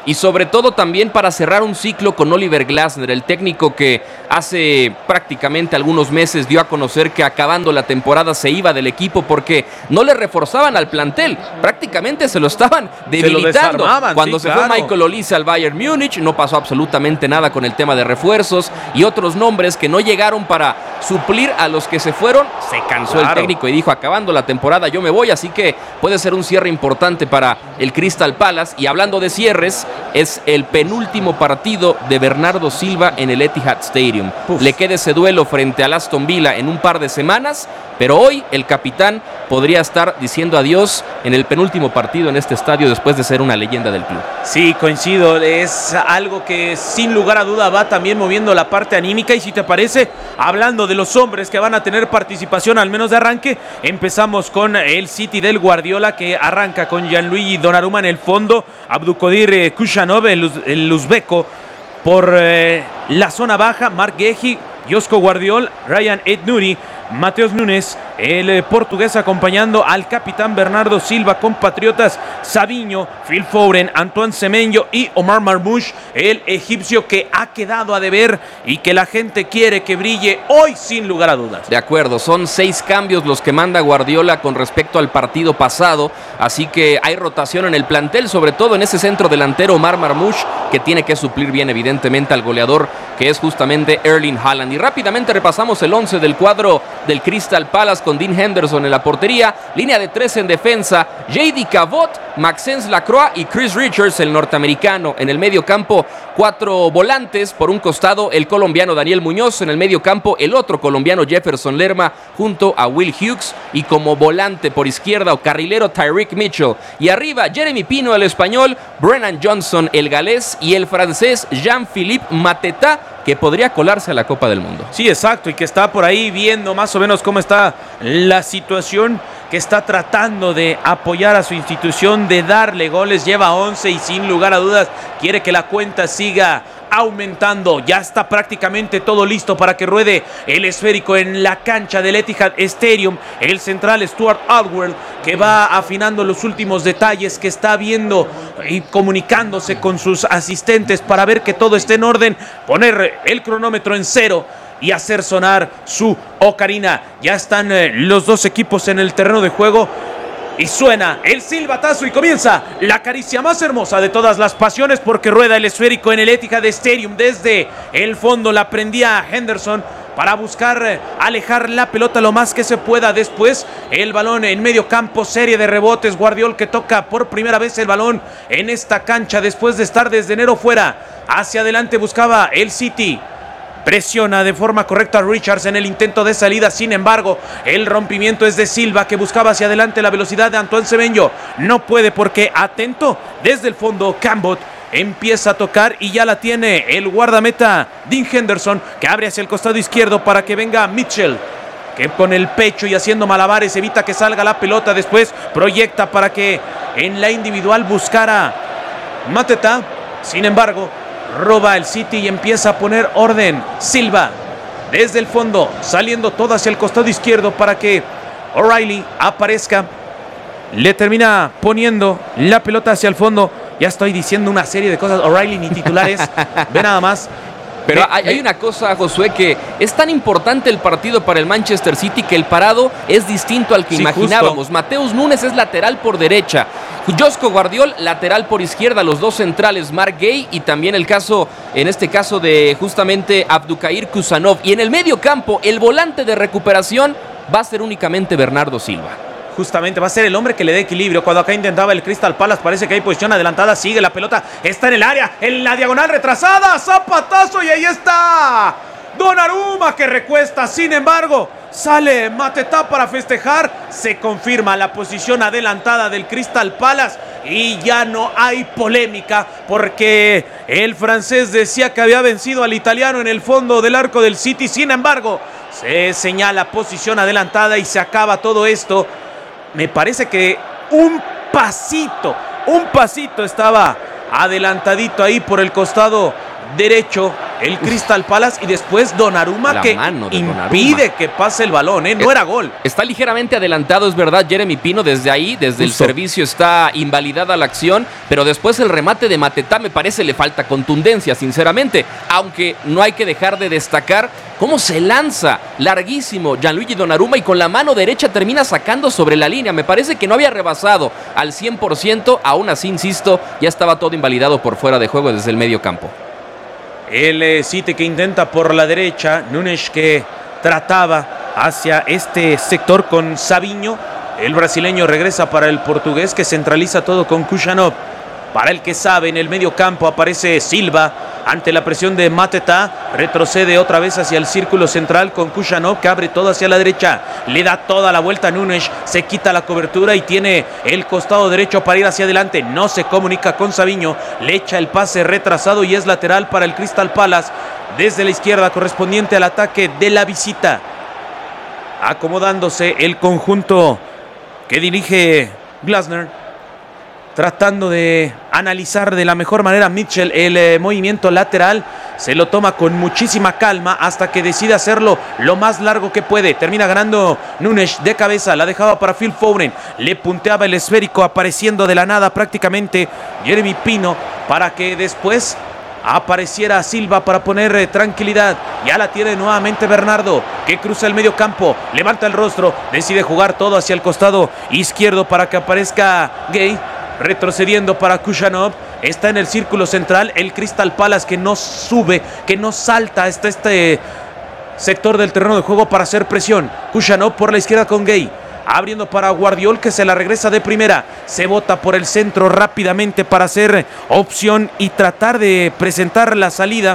y sobre todo también para cerrar un ciclo con Oliver Glasner, el técnico que hace prácticamente algunos meses dio a conocer que acabando la temporada se iba del equipo porque no le reforzaban al plantel, prácticamente se lo estaban debilitando. Cuando se fue Michael Olise al Bayern Múnich, no pasó absolutamente nada con el tema de refuerzos y otros nombres que no llegaron para suplir a los que se fueron. Se cansó el técnico y dijo, acabando la temporada yo me voy, así que puede ser un cierre importante para el Crystal Palace. Y hablando de cierres, es el penúltimo partido de Bernardo Silva en el Etihad Stadium. Le queda ese duelo frente al Aston Villa en un par de semanas, pero hoy el capitán podría estar diciendo adiós en el penúltimo partido en este estadio después de ser una leyenda del club. Sí, coincido, es algo que sin lugar a duda va también moviendo la parte anímica. Y si te parece, hablando de los hombres que van a tener participación al menos de arranque, empezamos con el City del Guardiola, que arranca con Gianluigi Donnarumma en el fondo, Abdulkadir Kushanov, el uzbeco, por la zona baja, Marc Guehi, Josko Guardiol, Ryan Ed-Nouri, Mateus Nunes, el portugués acompañando al capitán Bernardo Silva, compatriotas Savinho, Phil Foden, Antoine Semenyo y Omar Marmoush, el egipcio que ha quedado a deber y que la gente quiere que brille hoy sin lugar a dudas. De acuerdo, son 6 cambios los que manda Guardiola con respecto al partido pasado, así que hay rotación en el plantel, sobre todo en ese centro delantero Omar Marmoush, que tiene que suplir bien evidentemente al goleador que es justamente Erling Haaland. Y rápidamente repasamos el 11 del cuadro del Crystal Palace con Dean Henderson en la portería, línea de 3 en defensa, JD Cabot, Maxence Lacroix y Chris Richards, el norteamericano. En el medio campo, 4 volantes, por un costado el colombiano Daniel Muñoz, en el medio campo el otro colombiano Jefferson Lerma junto a Will Hughes, y como volante por izquierda o carrilero Tyreek Mitchell, y arriba Jeremy Pino el español, Brennan Johnson el galés y el francés Jean-Philippe Mateta, que podría colarse a la Copa del Mundo. Sí, exacto, y que está por ahí viendo más o menos cómo está la situación, que está tratando de apoyar a su institución, de darle goles, lleva 11 y sin lugar a dudas quiere que la cuenta siga aumentando. Ya está prácticamente todo listo para que ruede el esférico en la cancha del Etihad Stadium. El central Stuart Aldwell, que va afinando los últimos detalles, que está viendo y comunicándose con sus asistentes para ver que todo esté en orden, poner el cronómetro en 0 y hacer sonar su ocarina. Ya están los dos equipos en el terreno de juego. Y suena el silbatazo y comienza la caricia más hermosa de todas las pasiones, porque rueda el esférico en el Etihad Stadium. Desde el fondo la prendía Henderson para buscar alejar la pelota lo más que se pueda. Después el balón en medio campo, serie de rebotes. Guardiol, que toca por primera vez el balón en esta cancha después de estar desde enero fuera. Hacia adelante buscaba el City. Presiona de forma correcta a Richards en el intento de salida. Sin embargo, el rompimiento es de Silva, que buscaba hacia adelante la velocidad de Antoine Semenyo. No puede porque, atento, desde el fondo Cambot empieza a tocar y ya la tiene el guardameta Dean Henderson, que abre hacia el costado izquierdo para que venga Mitchell, que con el pecho y haciendo malabares evita que salga la pelota. Después proyecta para que en la individual buscara Mateta. Sin embargo, roba el City y empieza a poner orden. Silva desde el fondo, saliendo todo hacia el costado izquierdo para que O'Reilly aparezca. Le termina poniendo la pelota hacia el fondo. Ya estoy diciendo una serie de cosas. O'Reilly ni titulares. Ve nada más. Pero hay una cosa, Josué, que es tan importante el partido para el Manchester City que el parado es distinto al que imaginábamos. Justo. Mateus Nunes es lateral por derecha, Josko Guardiol lateral por izquierda, los dos centrales Marc Guehi y también el caso, en este caso, de justamente Abdulkadir Kushanov. Y en el medio campo, el volante de recuperación va a ser únicamente Bernardo Silva. Justamente va a ser el hombre que le dé equilibrio. Cuando acá intentaba el Crystal Palace, parece que hay posición adelantada. Sigue la pelota, está en el área, en la diagonal retrasada, zapatazo y ahí está Donnarumma, que recuesta. Sin embargo, sale Mateta para festejar. Se confirma la posición adelantada del Crystal Palace y ya no hay polémica, porque el francés decía que había vencido al italiano en el fondo del arco del City. Sin embargo, se señala posición adelantada y se acaba todo esto. Me parece que un pasito estaba adelantadito ahí por el costado derecho el Crystal Palace y después Donnarumma que impide que pase el balón, no era gol. Está ligeramente adelantado, es verdad, Jeremy Pino desde ahí, desde el servicio está invalidada la acción, pero después el remate de Matetá me parece le falta contundencia, sinceramente, aunque no hay que dejar de destacar cómo se lanza larguísimo Gianluigi Donnarumma y con la mano derecha termina sacando sobre la línea. Me parece que no había rebasado al 100%, aún así, insisto, ya estaba todo invalidado por fuera de juego desde el medio campo. El City que intenta por la derecha, Núñez que trataba hacia este sector con Savinho. El brasileño regresa para el portugués que centraliza todo con Kujanov. Para el que sabe, en el medio campo aparece Silva ante la presión de Matetá. Retrocede otra vez hacia el círculo central con Kujanov que abre todo hacia la derecha. Le da toda la vuelta a Núñez. Se quita la cobertura y tiene el costado derecho para ir hacia adelante. No se comunica con Savinho. Le echa el pase retrasado y es lateral para el Crystal Palace. Desde la izquierda correspondiente al ataque de la visita. Acomodándose el conjunto que dirige Glasner. Tratando de analizar de la mejor manera Mitchell el movimiento lateral. Se lo toma con muchísima calma hasta que decide hacerlo lo más largo que puede. Termina ganando Núñez de cabeza. La dejaba para Phil Foden. Le punteaba el esférico apareciendo de la nada prácticamente Jeremy Pino para que después apareciera Silva para poner tranquilidad. Ya la tiene nuevamente Bernardo que cruza el medio campo. Levanta el rostro. Decide jugar todo hacia el costado izquierdo para que aparezca Gay. Retrocediendo para Kujanov. Está en el círculo central el Crystal Palace que no sube, que no salta hasta este sector del terreno de juego para hacer presión. Kujanov por la izquierda con Gay. Abriendo para Guardiol que se la regresa de primera. Se bota por el centro rápidamente para hacer opción y tratar de presentar la salida.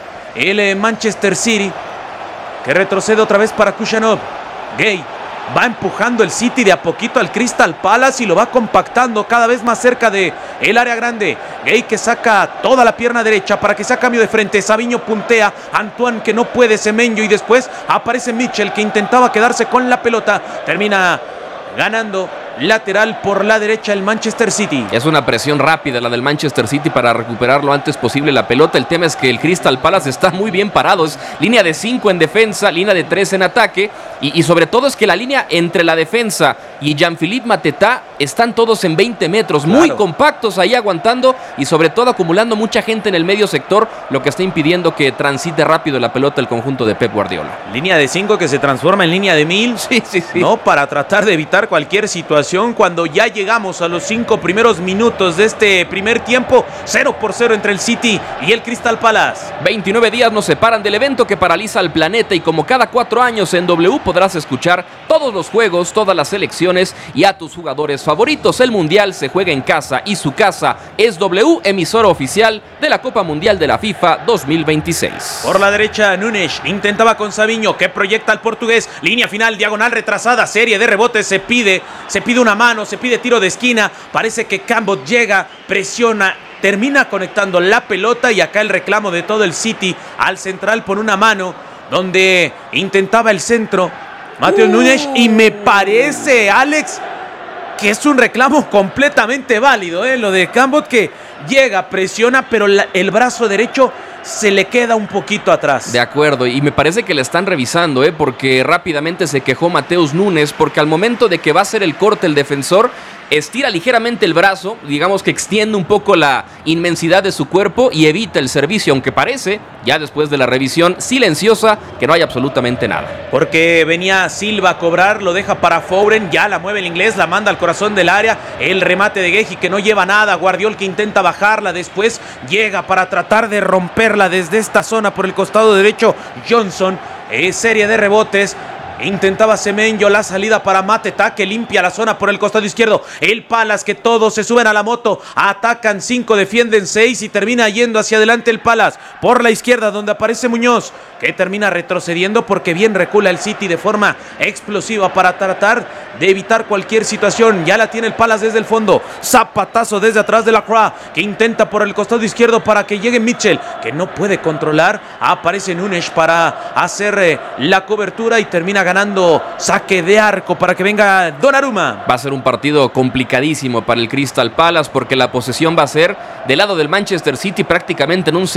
El Manchester City que retrocede otra vez para Kujanov. Gay. Va empujando el City de a poquito al Crystal Palace y lo va compactando cada vez más cerca de el área grande. Gay que saca toda la pierna derecha para que sea cambio de frente. Savinho puntea. Antoine que no puede. Semenyo y después aparece Mitchell que intentaba quedarse con la pelota. Termina ganando lateral por la derecha el Manchester City. Es una presión rápida la del Manchester City para recuperar lo antes posible la pelota. El tema es que el Crystal Palace está muy bien parado. Es línea de 5 en defensa, línea de 3 en ataque. Y sobre todo es que la línea entre la defensa y Jean-Philippe Matetá están todos en 20 metros. Claro. Muy compactos ahí aguantando y sobre todo acumulando mucha gente en el medio sector, lo que está impidiendo que transite rápido la pelota el conjunto de Pep Guardiola. Línea de 5 que se transforma en línea de 1000. Sí. No, para tratar de evitar cualquier situación cuando ya llegamos a los 5 primeros minutos de este primer tiempo. 0-0 entre el City y el Crystal Palace. 29 días nos separan del evento que paraliza al planeta y como cada 4 años en W podrás escuchar todos los juegos, todas las selecciones y a tus jugadores favoritos. El Mundial se juega en casa y su casa es W, emisora oficial de la Copa Mundial de la FIFA 2026. Por la derecha Núñez intentaba con Savinho que proyecta al portugués. Línea final, diagonal retrasada, serie de rebotes. Se pide una mano, se pide tiro de esquina. Parece que Campbell llega, presiona, termina conectando la pelota y acá el reclamo de todo el City al central por una mano donde intentaba el centro Matheus Núñez y me parece, Alex, que es un reclamo completamente válido, lo de Campbell que llega, presiona, pero el brazo derecho se le queda un poquito atrás. De acuerdo, y me parece que le están revisando, porque rápidamente se quejó Matheus Núñez, porque al momento de que va a hacer el corte el defensor, estira ligeramente el brazo, digamos que extiende un poco la inmensidad de su cuerpo y evita el servicio, aunque parece, ya después de la revisión silenciosa, que no hay absolutamente nada. Porque venía Silva a cobrar, lo deja para Foden, ya la mueve el inglés, la manda al corazón del área, el remate de Guehi que no lleva nada, Guardiol que intenta bajarla, después llega para tratar de romperla desde esta zona por el costado derecho, Johnson, serie de rebotes. Intentaba Semenyo la salida para Matetá que limpia la zona por el costado izquierdo. El Palace que todos se suben a la moto. Atacan 5, defienden 6 y termina yendo hacia adelante el Palace. Por la izquierda donde aparece Muñoz que termina retrocediendo porque bien recula el City de forma explosiva para tratar de evitar cualquier situación. Ya la tiene el Palace desde el fondo. Zapatazo desde atrás de Lacroix que intenta por el costado izquierdo para que llegue Mitchell que no puede controlar. Aparece Núñez para hacer la cobertura y termina ganando saque de arco para que venga Donnarumma. Va a ser un partido complicadísimo para el Crystal Palace porque la posesión va a ser del lado del Manchester City prácticamente en un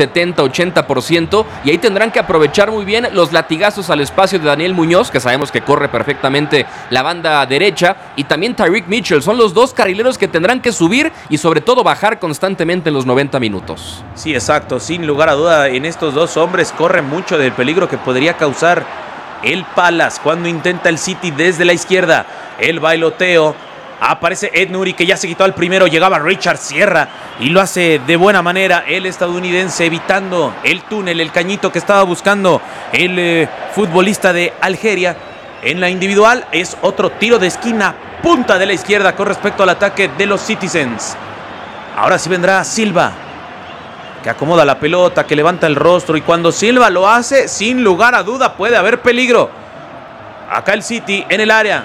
70-80% y ahí tendrán que aprovechar muy bien los latigazos al espacio de Daniel Muñoz, que sabemos que corre perfectamente la banda derecha, y también Tyreek Mitchell. Son los dos carrileros que tendrán que subir y sobre todo bajar constantemente en los 90 minutos. Sí, exacto, sin lugar a duda en estos dos hombres corren mucho del peligro que podría causar el Palace cuando intenta el City desde la izquierda. El bailoteo, aparece Ed Nuri que ya se quitó al primero, llegaba Richard Sierra y lo hace de buena manera el estadounidense, evitando el túnel, el cañito que estaba buscando el futbolista de Algeria. En la individual es otro tiro de esquina, punta de la izquierda con respecto al ataque de los Citizens. Ahora sí vendrá Silva, que acomoda la pelota, que levanta el rostro, y cuando Silva lo hace, sin lugar a duda puede haber peligro. Acá el City en el área,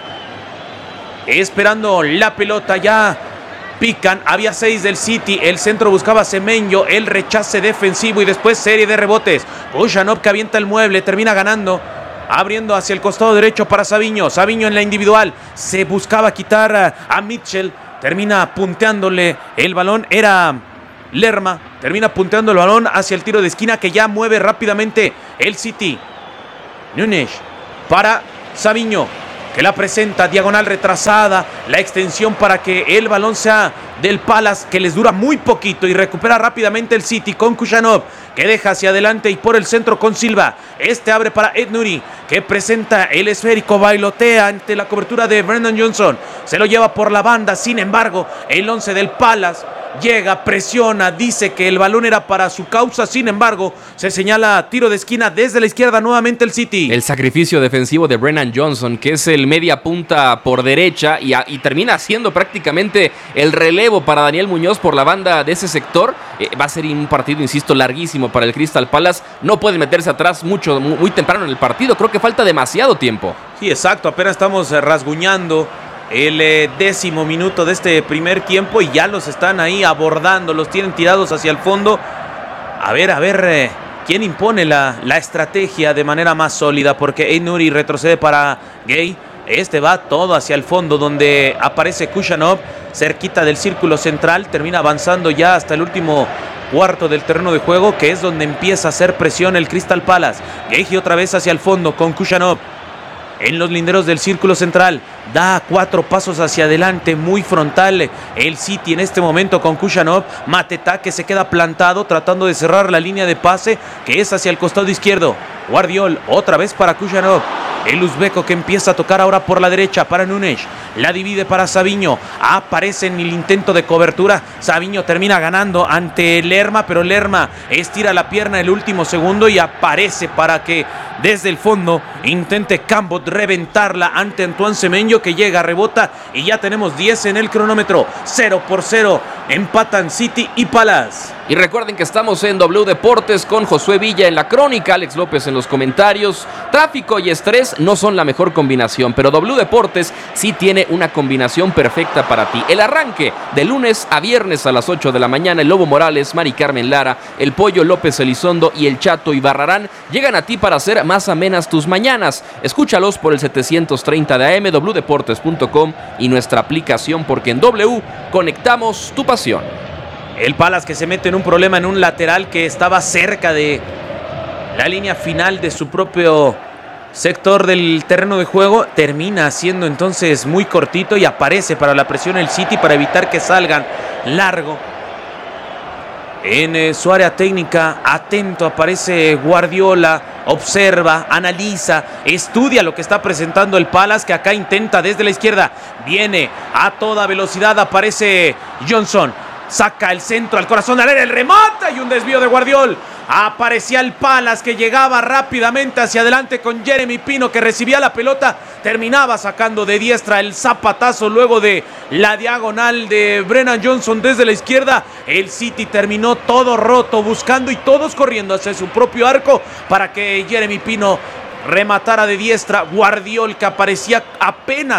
esperando la pelota, ya pican, había 6 del City, el centro buscaba Semenyo, el rechace defensivo y después serie de rebotes. Kušanov que avienta el mueble, termina ganando, abriendo hacia el costado derecho para Savinho. Savinho en la individual, se buscaba quitar a Mitchell, termina punteándole el balón, era Lerma, termina punteando el balón hacia el tiro de esquina que ya mueve rápidamente el City. Núñez para Savinho, que la presenta, diagonal retrasada, la extensión para que el balón sea del Palace, que les dura muy poquito, y recupera rápidamente el City con Kušanov, que deja hacia adelante y por el centro con Silva. Este abre para Ed Nuri, que presenta el esférico, bailotea ante la cobertura de Brennan Johnson, se lo lleva por la banda. Sin embargo, el 11 del Palace llega, presiona, dice que el balón era para su causa. Sin embargo, se señala tiro de esquina desde la izquierda nuevamente el City. El sacrificio defensivo de Brennan Johnson, que es el media punta por derecha y termina siendo prácticamente el relevo para Daniel Muñoz por la banda de ese sector. Va a ser un partido, insisto, larguísimo para el Crystal Palace. No puede meterse atrás muy temprano en el partido. Creo que falta demasiado tiempo. Sí, exacto. Apenas estamos rasguñando el 10º minuto de este primer tiempo y ya los están ahí abordando, los tienen tirados hacia el fondo. A ver, quién impone la estrategia de manera más sólida, porque Ed Nuri retrocede para Gay. Este va todo hacia el fondo, donde aparece Kušanov, cerquita del círculo central, termina avanzando ya hasta el último cuarto del terreno de juego, que es donde empieza a hacer presión el Crystal Palace. Gay otra vez hacia el fondo con Kušanov en los linderos del círculo central, da 4 pasos hacia adelante, muy frontal el City en este momento con Kušanov. Mateta que se queda plantado tratando de cerrar la línea de pase, que es hacia el costado izquierdo. Guardiol otra vez para Kušanov, el uzbeco que empieza a tocar ahora por la derecha para Núñez, la divide para Savinho, aparece en el intento de cobertura. Savinho termina ganando ante Lerma, pero Lerma estira la pierna en el último segundo y aparece para que desde el fondo intente Cambot reventarla ante Antoine Semenyo, que llega, rebota y ya tenemos 10 en el cronómetro. 0-0 empatan City y Palace. Y recuerden que estamos en W Deportes con Josué Villa en la crónica, Alex López en los comentarios. Tráfico y estrés no son la mejor combinación, pero W Deportes sí tiene una combinación perfecta para ti. El arranque de lunes a viernes a las 8 de la mañana, el Lobo Morales, Mari Carmen Lara, el Pollo López Elizondo y el Chato Ibarrarán llegan a ti para hacer más amenas tus mañanas. Escúchalos por el 730 de AM, wdeportes.com y nuestra aplicación, porque en W conectamos tu pasión. El Palace que se mete en un problema en un lateral que estaba cerca de la línea final de su propio sector del terreno de juego, termina siendo entonces muy cortito y aparece para la presión el City para evitar que salgan largo. En su área técnica, atento, aparece Guardiola, observa, analiza, estudia lo que está presentando el Palace, que acá intenta desde la izquierda, viene a toda velocidad, aparece Johnson, saca el centro al corazón del área, el remate y un desvío de Guardiol. Aparecía el Palace que llegaba rápidamente hacia adelante con Jeremy Pino, que recibía la pelota, terminaba sacando de diestra el zapatazo luego de la diagonal de Brennan Johnson desde la izquierda. El City terminó todo roto, buscando y todos corriendo hacia su propio arco para que Jeremy Pino rematara de diestra. Guardiol, que aparecía apenas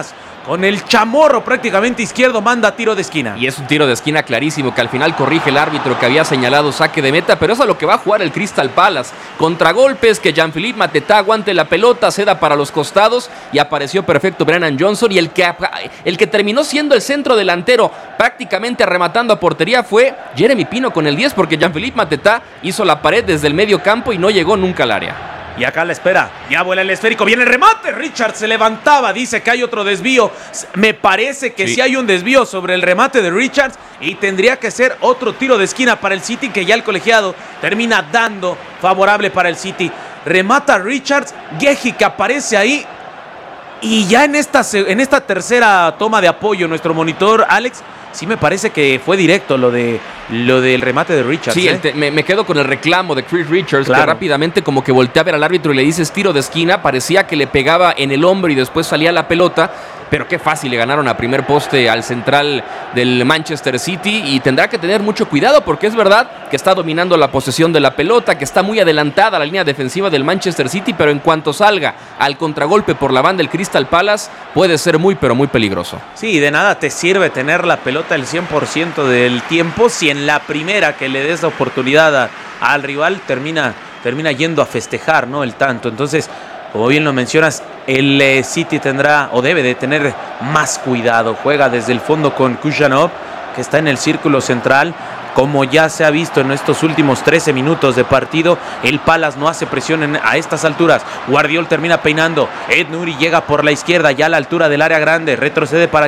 con el chamorro prácticamente izquierdo, manda tiro de esquina. Y es un tiro de esquina clarísimo que al final corrige el árbitro que había señalado saque de meta, pero es a lo que va a jugar el Crystal Palace. Contragolpes, que Jean-Philippe Mateta aguante la pelota, ceda para los costados y apareció perfecto Brennan Johnson, y el que terminó siendo el centro delantero prácticamente rematando a portería fue Jeremy Pino con el 10, porque Jean-Philippe Mateta hizo la pared desde el medio campo y no llegó nunca al área. Y acá la espera, ya vuela el esférico, viene el remate, Richards se levantaba, dice que hay otro desvío, me parece que sí hay un desvío sobre el remate de Richards y tendría que ser otro tiro de esquina para el City, que ya el colegiado termina dando favorable para el City. Remata Richards, Guehi que aparece ahí, y ya en esta tercera toma de apoyo en nuestro monitor, Alex, sí me parece que fue directo lo del remate de Richards. Sí, me quedo con el reclamo de Chris Richards, claro, que rápidamente como que voltea a ver al árbitro y le dices tiro de esquina. Parecía que le pegaba en el hombro y después salía la pelota, pero qué fácil le ganaron a primer poste al central del Manchester City, y tendrá que tener mucho cuidado porque es verdad que está dominando la posesión de la pelota, que está muy adelantada la línea defensiva del Manchester City, pero en cuanto salga al contragolpe por la banda del Crystal Palace puede ser muy pero muy peligroso. Sí, de nada te sirve tener la pelota el 100% del tiempo si en la primera que le des la oportunidad al rival termina yendo a festejar, ¿no?, el tanto. Entonces, como bien lo mencionas, el City tendrá o debe de tener más cuidado. Juega desde el fondo con Kujanov, que está en el círculo central. Como ya se ha visto en estos últimos 13 minutos de partido, el Palace no hace presión a estas alturas. Guardiol termina peinando. Ed Nuri llega por la izquierda, ya a la altura del área grande. Retrocede para